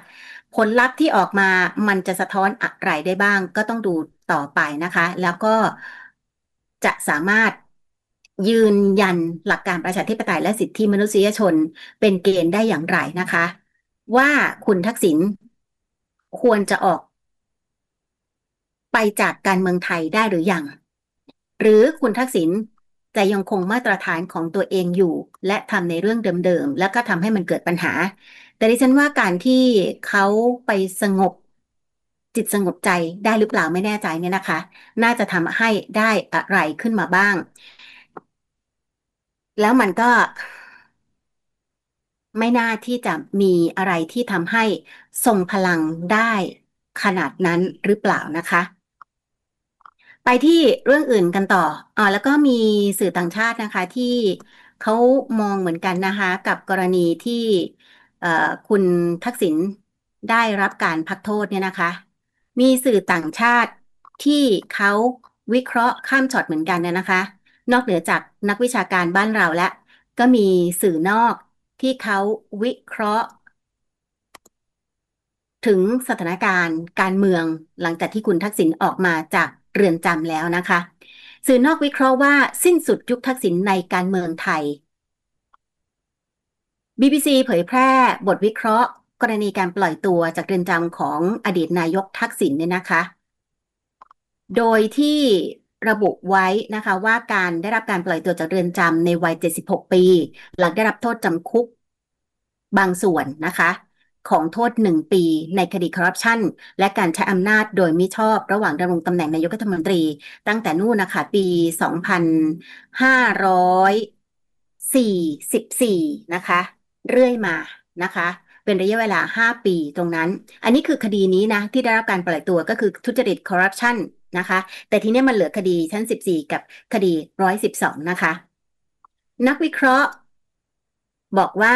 ผลลัพธ์ที่ออกมามันจะสะท้อนอะไรได้บ้างก็ต้องดูต่อไปนะคะแล้วก็จะสามารถยืนยันหลักการประชาธิปไตยและสิทธิมนุษยชนเป็นเกณฑ์ได้อย่างไรนะคะว่าคุณทักษิณควรจะออกไปจากการเมืองไทยได้หรือยังหรือคุณทักษิณจะยังคงมาตรฐานของตัวเองอยู่และทำในเรื่องเดิมๆแล้วก็ทำให้มันเกิดปัญหาแต่ดิฉันว่าการที่เขาไปสงบจิตสงบใจได้หรือเปล่าไม่แน่ใจเนี่ยนะคะน่าจะทำให้ได้อะไรขึ้นมาบ้างแล้วมันก็ไม่น่าที่จะมีอะไรที่ทำให้ทรงพลังได้ขนาดนั้นหรือเปล่านะคะไปที่เรื่องอื่นกันต่ออ่าแล้วก็มีสื่อต่างชาตินะคะที่เขามองเหมือนกันนะคะกับกรณีที่เอ่อคุณทักษิณได้รับการพักโทษเนี่ยนะคะมีสื่อต่างชาติที่เขาวิเคราะห์ข้ามช็อตเหมือนกันนะคะนอกเหนือจากนักวิชาการบ้านเราแล้วก็มีสื่อนอกที่เขาวิเคราะห์ถึงสถานการณ์การเมืองหลังจากที่คุณทักษิณออกมาจากเรือนจำแล้วนะคะสื่อนอกวิเคราะห์ว่าสิ้นสุดยุคทักษิณในการเมืองไทย บี บี ซี เผยแพร่บทวิเคราะห์กรณีการปล่อยตัวจากเรือนจำของอดีตนายกทักษิณเนี่ยนะคะโดยที่ระบุไว้นะคะว่าการได้รับการปล่อยตัวจากเรือนจำในวัยเจ็ดสิบหกปีหลังได้รับโทษจำคุกบางส่วนนะคะของโทษหนึ่งปีในคดีคอร์รัปชันและการใช้อำนาจโดยมิชอบระหว่างดำรงตำแหน่งนายกรัฐมนตรีตั้งแต่นู่นนะคะปีสองพันห้าร้อยสี่สิบสี่นะคะเรื่อยมานะคะเป็นระยะเวลาห้าปีตรงนั้นอันนี้คือคดีนี้นะที่ได้รับการปล่อยตัวก็คือทุจริตคอร์รัปชันนะคะแต่ทีนี้มันเหลือคดีชั้นสิบสี่กับคดีหนึ่งร้อยสิบสองนะคะนักวิเคราะห์บอกว่า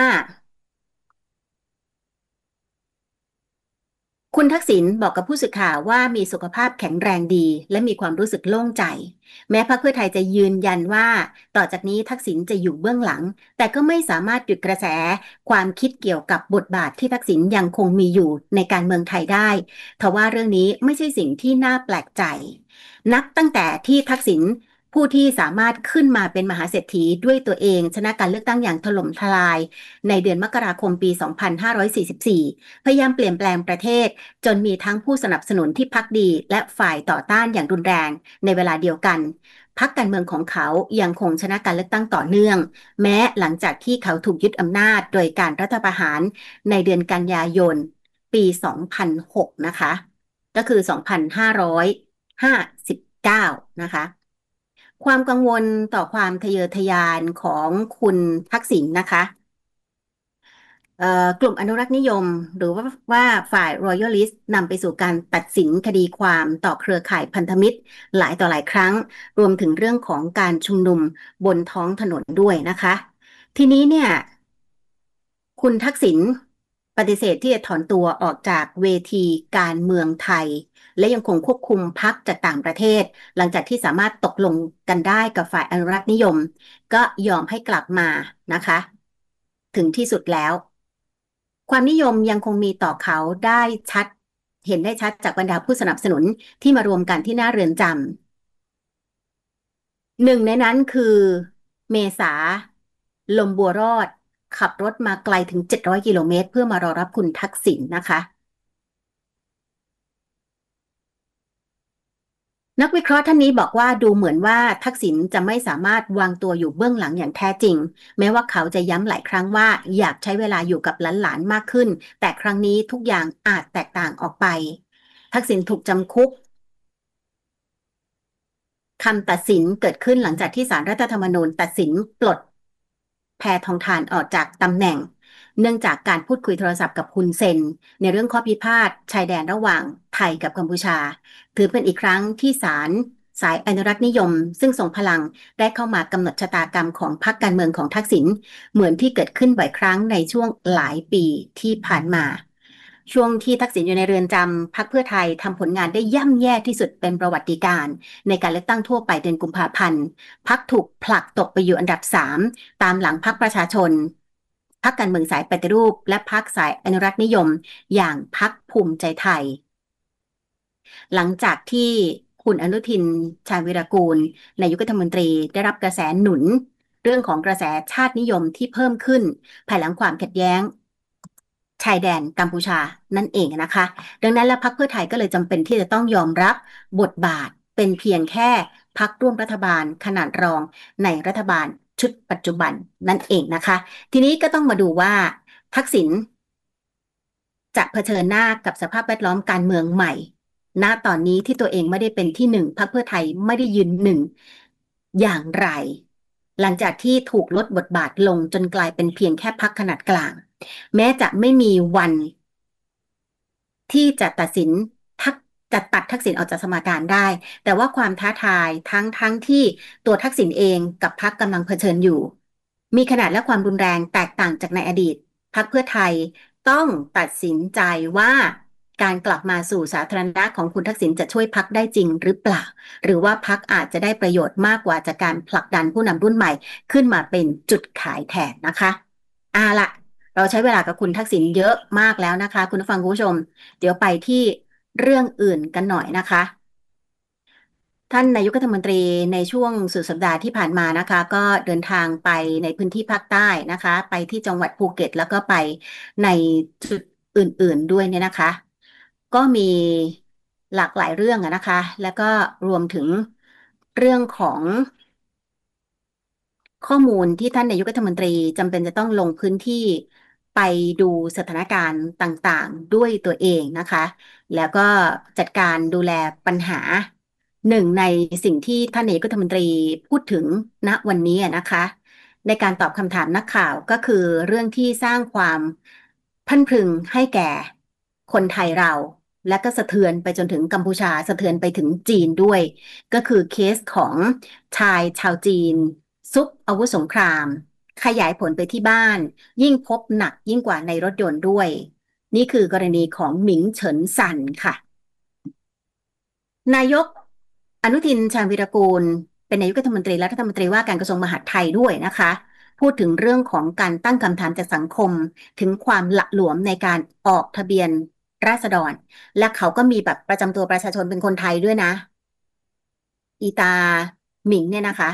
คุณทักษิณบอกกับผู้สื่อข่าวว่ามีสุขภาพแข็งแรงดีและมีความรู้สึกโล่งใจแม้พรรคเพื่อไทยจะยืนยันว่าต่อจากนี้ทักษิณจะอยู่เบื้องหลังแต่ก็ไม่สามารถหยุดกระแสความคิดเกี่ยวกับบทบาทที่ทักษิณยังคงมีอยู่ในการเมืองไทยได้ทว่าเรื่องนี้ไม่ใช่สิ่งที่น่าแปลกใจนับตั้งแต่ที่ทักษิณผู้ที่สามารถขึ้นมาเป็นมหาเศรษฐีด้วยตัวเองชนะการเลือกตั้งอย่างถล่มทลายในเดือนมกราคมปีสองพันห้าร้อยสี่สิบสี่พยายามเปลี่ยนแปลงประเทศจนมีทั้งผู้สนับสนุนที่พรรคดีและฝ่ายต่อต้านอย่างรุนแรงในเวลาเดียวกันพรรคการเมืองของเขายังคงชนะการเลือกตั้งต่อเนื่องแม้หลังจากที่เขาถูกยึดอำนาจโดยการรัฐประหารในเดือนกันยายนปีสองพันหกนะคะก็คือสองพันห้าร้อยห้าสิบเก้านะคะความกังวลต่อความทะเยอทะยานของคุณทักษิณนะคะกลุ่มอนุรักษ์นิยมหรือว่าว่าฝ่าย Royalist นำไปสู่การตัดสินคดีความต่อเครือข่ายพันธมิตรหลายต่อหลายครั้งรวมถึงเรื่องของการชุมนุมบนท้องถนนด้วยนะคะทีนี้เนี่ยคุณทักษิณปฏิเสธที่จะถอนตัวออกจากเวทีการเมืองไทยและยังคงควบคุมพรรคจากต่างประเทศหลังจากที่สามารถตกลงกันได้กับฝ่ายอนุรักษ์นิยมก็ยอมให้กลับมานะคะถึงที่สุดแล้วความนิยมยังคงมีต่อเขาได้ชัดเห็นได้ชัดจากบรรดาผู้สนับสนุนที่มารวมกันที่หน้าเรือนจำหนึ่งในนั้นคือเมษาลมบัวรอดขับรถมาไกลถึงเจ็ดร้อยกิโลเมตรเพื่อมารอรับคุณทักษิณนะคะนักวิเคราะห์ท่านนี้บอกว่าดูเหมือนว่าทักษิณจะไม่สามารถวางตัวอยู่เบื้องหลังอย่างแท้จริงแม้ว่าเขาจะย้ำหลายครั้งว่าอยากใช้เวลาอยู่กับหลานๆมากขึ้นแต่ครั้งนี้ทุกอย่างอาจแตกต่างออกไปทักษิณถูกจำคุกคำตัดสินเกิดขึ้นหลังจากที่ศาลรัฐธรรมนูญตัดสินปลดแพทองธารออกจากตำแหน่งเนื่องจากการพูดคุยโทรศัพท์กับฮุนเซนในเรื่องข้อพิพาทชายแดนระหว่างไทยกับกัมพูชาถือเป็นอีกครั้งที่ศาลสายอนุรักษ์นิยมซึ่งทรงพลังได้เข้ามากำหนดชะตากรรมของพรรคการเมืองของทักษิณเหมือนที่เกิดขึ้นบ่อยครั้งในช่วงหลายปีที่ผ่านมาช่วงที่ทักษิณอยู่ในเรือนจำพรรคเพื่อไทยทำผลงานได้ย่ำแย่ที่สุดเป็นประวัติการณ์ในการเลือกตั้งทั่วไปเดือนกุมภาพันธ์พรรคถูกผลักตกไปอยู่อันดับสามตามหลังพรรคประชาชนพรรคการเมืองสายปฏิรูปและพรรคสายอนุรักษ์นิยมอย่างพรรคภูมิใจไทยหลังจากที่คุณอนุทินชาญวีรกูลนายกรัฐมนตรีได้รับกระแสหนุนเรื่องของกระแสชาตินิยมที่เพิ่มขึ้นภายหลังความขัดแย้งชายแดนกัมพูชานั่นเองนะคะดังนั้นแล้วพรรคเพื่อไทยก็เลยจำเป็นที่จะต้องยอมรับบทบาทเป็นเพียงแค่พรรคร่วมรัฐบาลขนาดรองในรัฐบาลชุดปัจจุบันนั่นเองนะคะทีนี้ก็ต้องมาดูว่าทักษิณจะเผชิญหน้ากับสภาพแวดล้อมการเมืองใหม่ณตอนนี้ที่ตัวเองไม่ได้เป็นที่หนึ่งพรรคเพื่อไทยไม่ได้ยืนหนึ่งอย่างไรหลังจากที่ถูกลดบทบาทลงจนกลายเป็นเพียงแค่พรรคขนาดกลางแม้จะไม่มีวันที่จะตัดสินทักจะตัดทักษิณออกจากสมการได้แต่ว่าความท้าทายทั้งทั้งที่ตัวทักษิณเองกับพรรคกำลังเผชิญอยู่มีขนาดและความรุนแรงแตกต่างจากในอดีตพรรคเพื่อไทยต้องตัดสินใจว่าการกลับมาสู่สาธารณะของคุณทักษิณจะช่วยพรรคได้จริงหรือเปล่าหรือว่าพรรคอาจจะได้ประโยชน์มากกว่าจากการผลักดันผู้นำรุ่นใหม่ขึ้นมาเป็นจุดขายแทนนะคะเอาล่ะเราใช้เวลากับคุณทักษิณเยอะมากแล้วนะคะคุณผู้ฟังคุณผู้ชมเดี๋ยวไปที่เรื่องอื่นกันหน่อยนะคะท่านนายกรัฐมนตรีในช่วงสุดสัปดาห์ที่ผ่านมานะคะก็เดินทางไปในพื้นที่ภาคใต้นะคะไปที่จังหวัดภูเก็ตแล้วก็ไปในจุดอื่นๆด้วยเนี่ยนะคะก็มีหลากหลายเรื่องนะคะแล้วก็รวมถึงเรื่องของข้อมูลที่ท่านนายกรัฐมนตรีจำเป็นจะต้องลงพื้นที่ไปดูสถานการณ์ต่างๆด้วยตัวเองนะคะแล้วก็จัดการดูแลปัญหาหนึ่งในสิ่งที่ท่านนายกรัฐมนตรีพูดถึงณวันนี้นะคะในการตอบคำถามนักข่าวก็คือเรื่องที่สร้างความพันพรึงให้แก่คนไทยเราและก็สะเทือนไปจนถึงกัมพูชาสะเทือนไปถึงจีนด้วยก็คือเคสของชายชาวจีนซุกอาวุธสงครามขยายผลไปที่บ้านยิ่งพบหนักยิ่งกว่าในรถยนต์ด้วยนี่คือกรณีของหมิงเฉินซันค่ะนายกอนุทินชาญวีรกูลเป็นนายกรัฐมนตรีและรัฐมนตรีว่าการกระทรวงมหาดไทยด้วยนะคะพูดถึงเรื่องของการตั้งคำถามจากสังคมถึงความหละหลวมในการออกทะเบียนราษฎรและเขาก็มีแบบประจำตัวประชาชนเป็นคนไทยด้วยนะอีตาหมิงเนี่ยนะคะ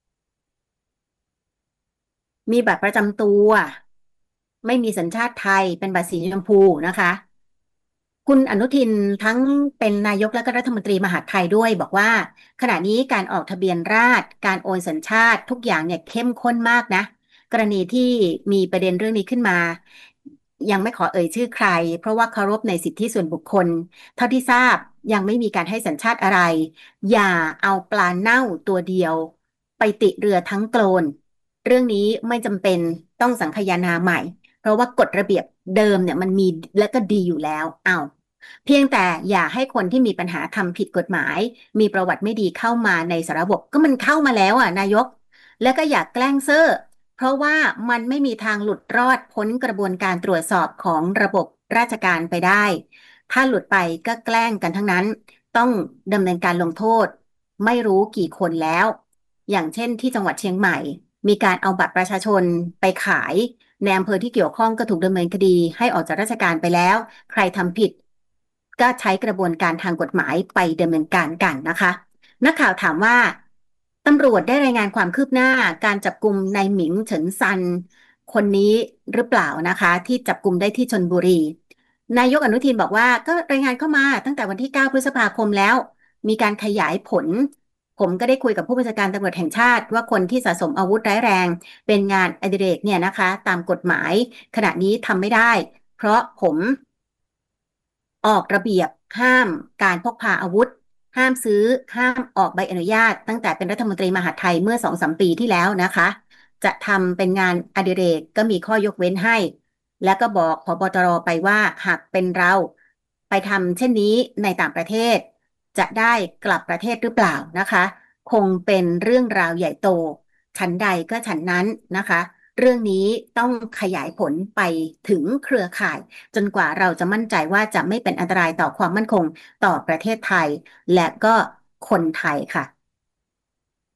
มีบัตรประจำตัวไม่มีสัญชาติไทยเป็นบัตรสีชมพูนะคะคุณอนุทินทั้งเป็นนายกและก็รัฐมนตรีมหาดไทยด้วยบอกว่าขณะนี้การออกทะเบียนราษฎรการโอนสัญชาติทุกอย่างเนี่ยเข้มข้นมากนะกรณีที่มีประเด็นเรื่องนี้ขึ้นมายังไม่ขอเอ่ยชื่อใครเพราะว่าเคารพในสิทธิส่วนบุคคลเท่าที่ทราบยังไม่มีการให้สัญชาติอะไรอย่าเอาปลาเน่าตัวเดียวไปติเรือทั้งโกลนเรื่องนี้ไม่จำเป็นต้องสังคายนาใหม่เพราะว่ากฎระเบียบเดิมเนี่ยมันมีและก็ดีอยู่แล้วเอาเพียงแต่อย่าให้คนที่มีปัญหาทำผิดกฎหมายมีประวัติไม่ดีเข้ามาในสารบบก็มันเข้ามาแล้วอ่ะนายกและก็อย่าแกล้งเซ่อเพราะว่ามันไม่มีทางหลุดรอดพ้นกระบวนการตรวจสอบของระบบราชการไปได้ถ้าหลุดไปก็แกล้งกันทั้งนั้นต้องดำเนินการลงโทษไม่รู้กี่คนแล้วอย่างเช่นที่จังหวัดเชียงใหม่มีการเอาบัตรประชาชนไปขายในอำเภอที่เกี่ยวข้องก็ถูกดำเนินคดีให้ออกจากราชการไปแล้วใครทำผิดก็ใช้กระบวนการทางกฎหมายไปดำเนินการกันนะคะนักข่าวถามว่าตำรวจได้รายงานความคืบหน้าการจับกุมนายหมิงเฉินซันคนนี้หรือเปล่านะคะที่จับกุมได้ที่ชลบุรีนายกอนุทินบอกว่าก็รายงานเข้ามาตั้งแต่วันที่เก้าพฤษภาคมแล้วมีการขยายผลผมก็ได้คุยกับผู้บัญชาการตำรวจแห่งชาติว่าคนที่สะสมอาวุธร้ายแรงเป็นงานอดิเรกเนี่ยนะคะตามกฎหมายขณะนี้ทำไม่ได้เพราะผมออกระเบียบห้ามการพกพาอาวุธห้ามซื้อห้ามออกใบอนุญาตตั้งแต่เป็นรัฐมนตรีมหาดไทยเมื่อ สองถึงสาม ปีที่แล้วนะคะจะทำเป็นงานอดิเรกก็มีข้อยกเว้นให้แล้วก็บอกผบ.ตร.ไปว่าหากเป็นเราไปทำเช่นนี้ในต่างประเทศจะได้กลับประเทศหรือเปล่านะคะคงเป็นเรื่องราวใหญ่โตฉันใดก็ฉันนั้นนะคะเรื่องนี้ต้องขยายผลไปถึงเครือข่ายจนกว่าเราจะมั่นใจว่าจะไม่เป็นอันตรายต่อความมั่นคงต่อประเทศไทยและก็คนไทยค่ะ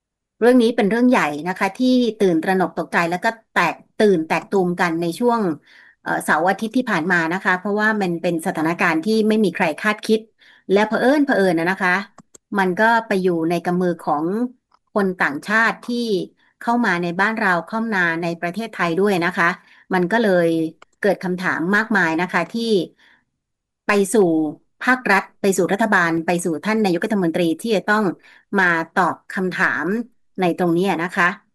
เรื่องนี้เป็นเรื่องใหญ่นะคะที่ตื่นตระหนกตกใจแล้วก็แตกตื่นแตกตูมกันในช่วงเอ่อเสาร์อาทิตย์ที่ผ่านมานะคะเพราะว่ามันเป็นสถานการณ์ที่ไม่มีใครคาดคิดและเผอิญเผอิญนะนะคะมันก็ไปอยู่ในกำมือของคนต่างชาติที่เข้ามาในบ้านเราเข้ามาในประเทศไทยด้วยนะคะมันก็เลยเกิดคำถามมากมายนะคะที่ไปสู่ภาครัฐไปสู่รัฐบาลไปสู่ท่านนายกรัฐมนตรีที่จะต้องมาตอบคำถามในตรงนี้นะคะ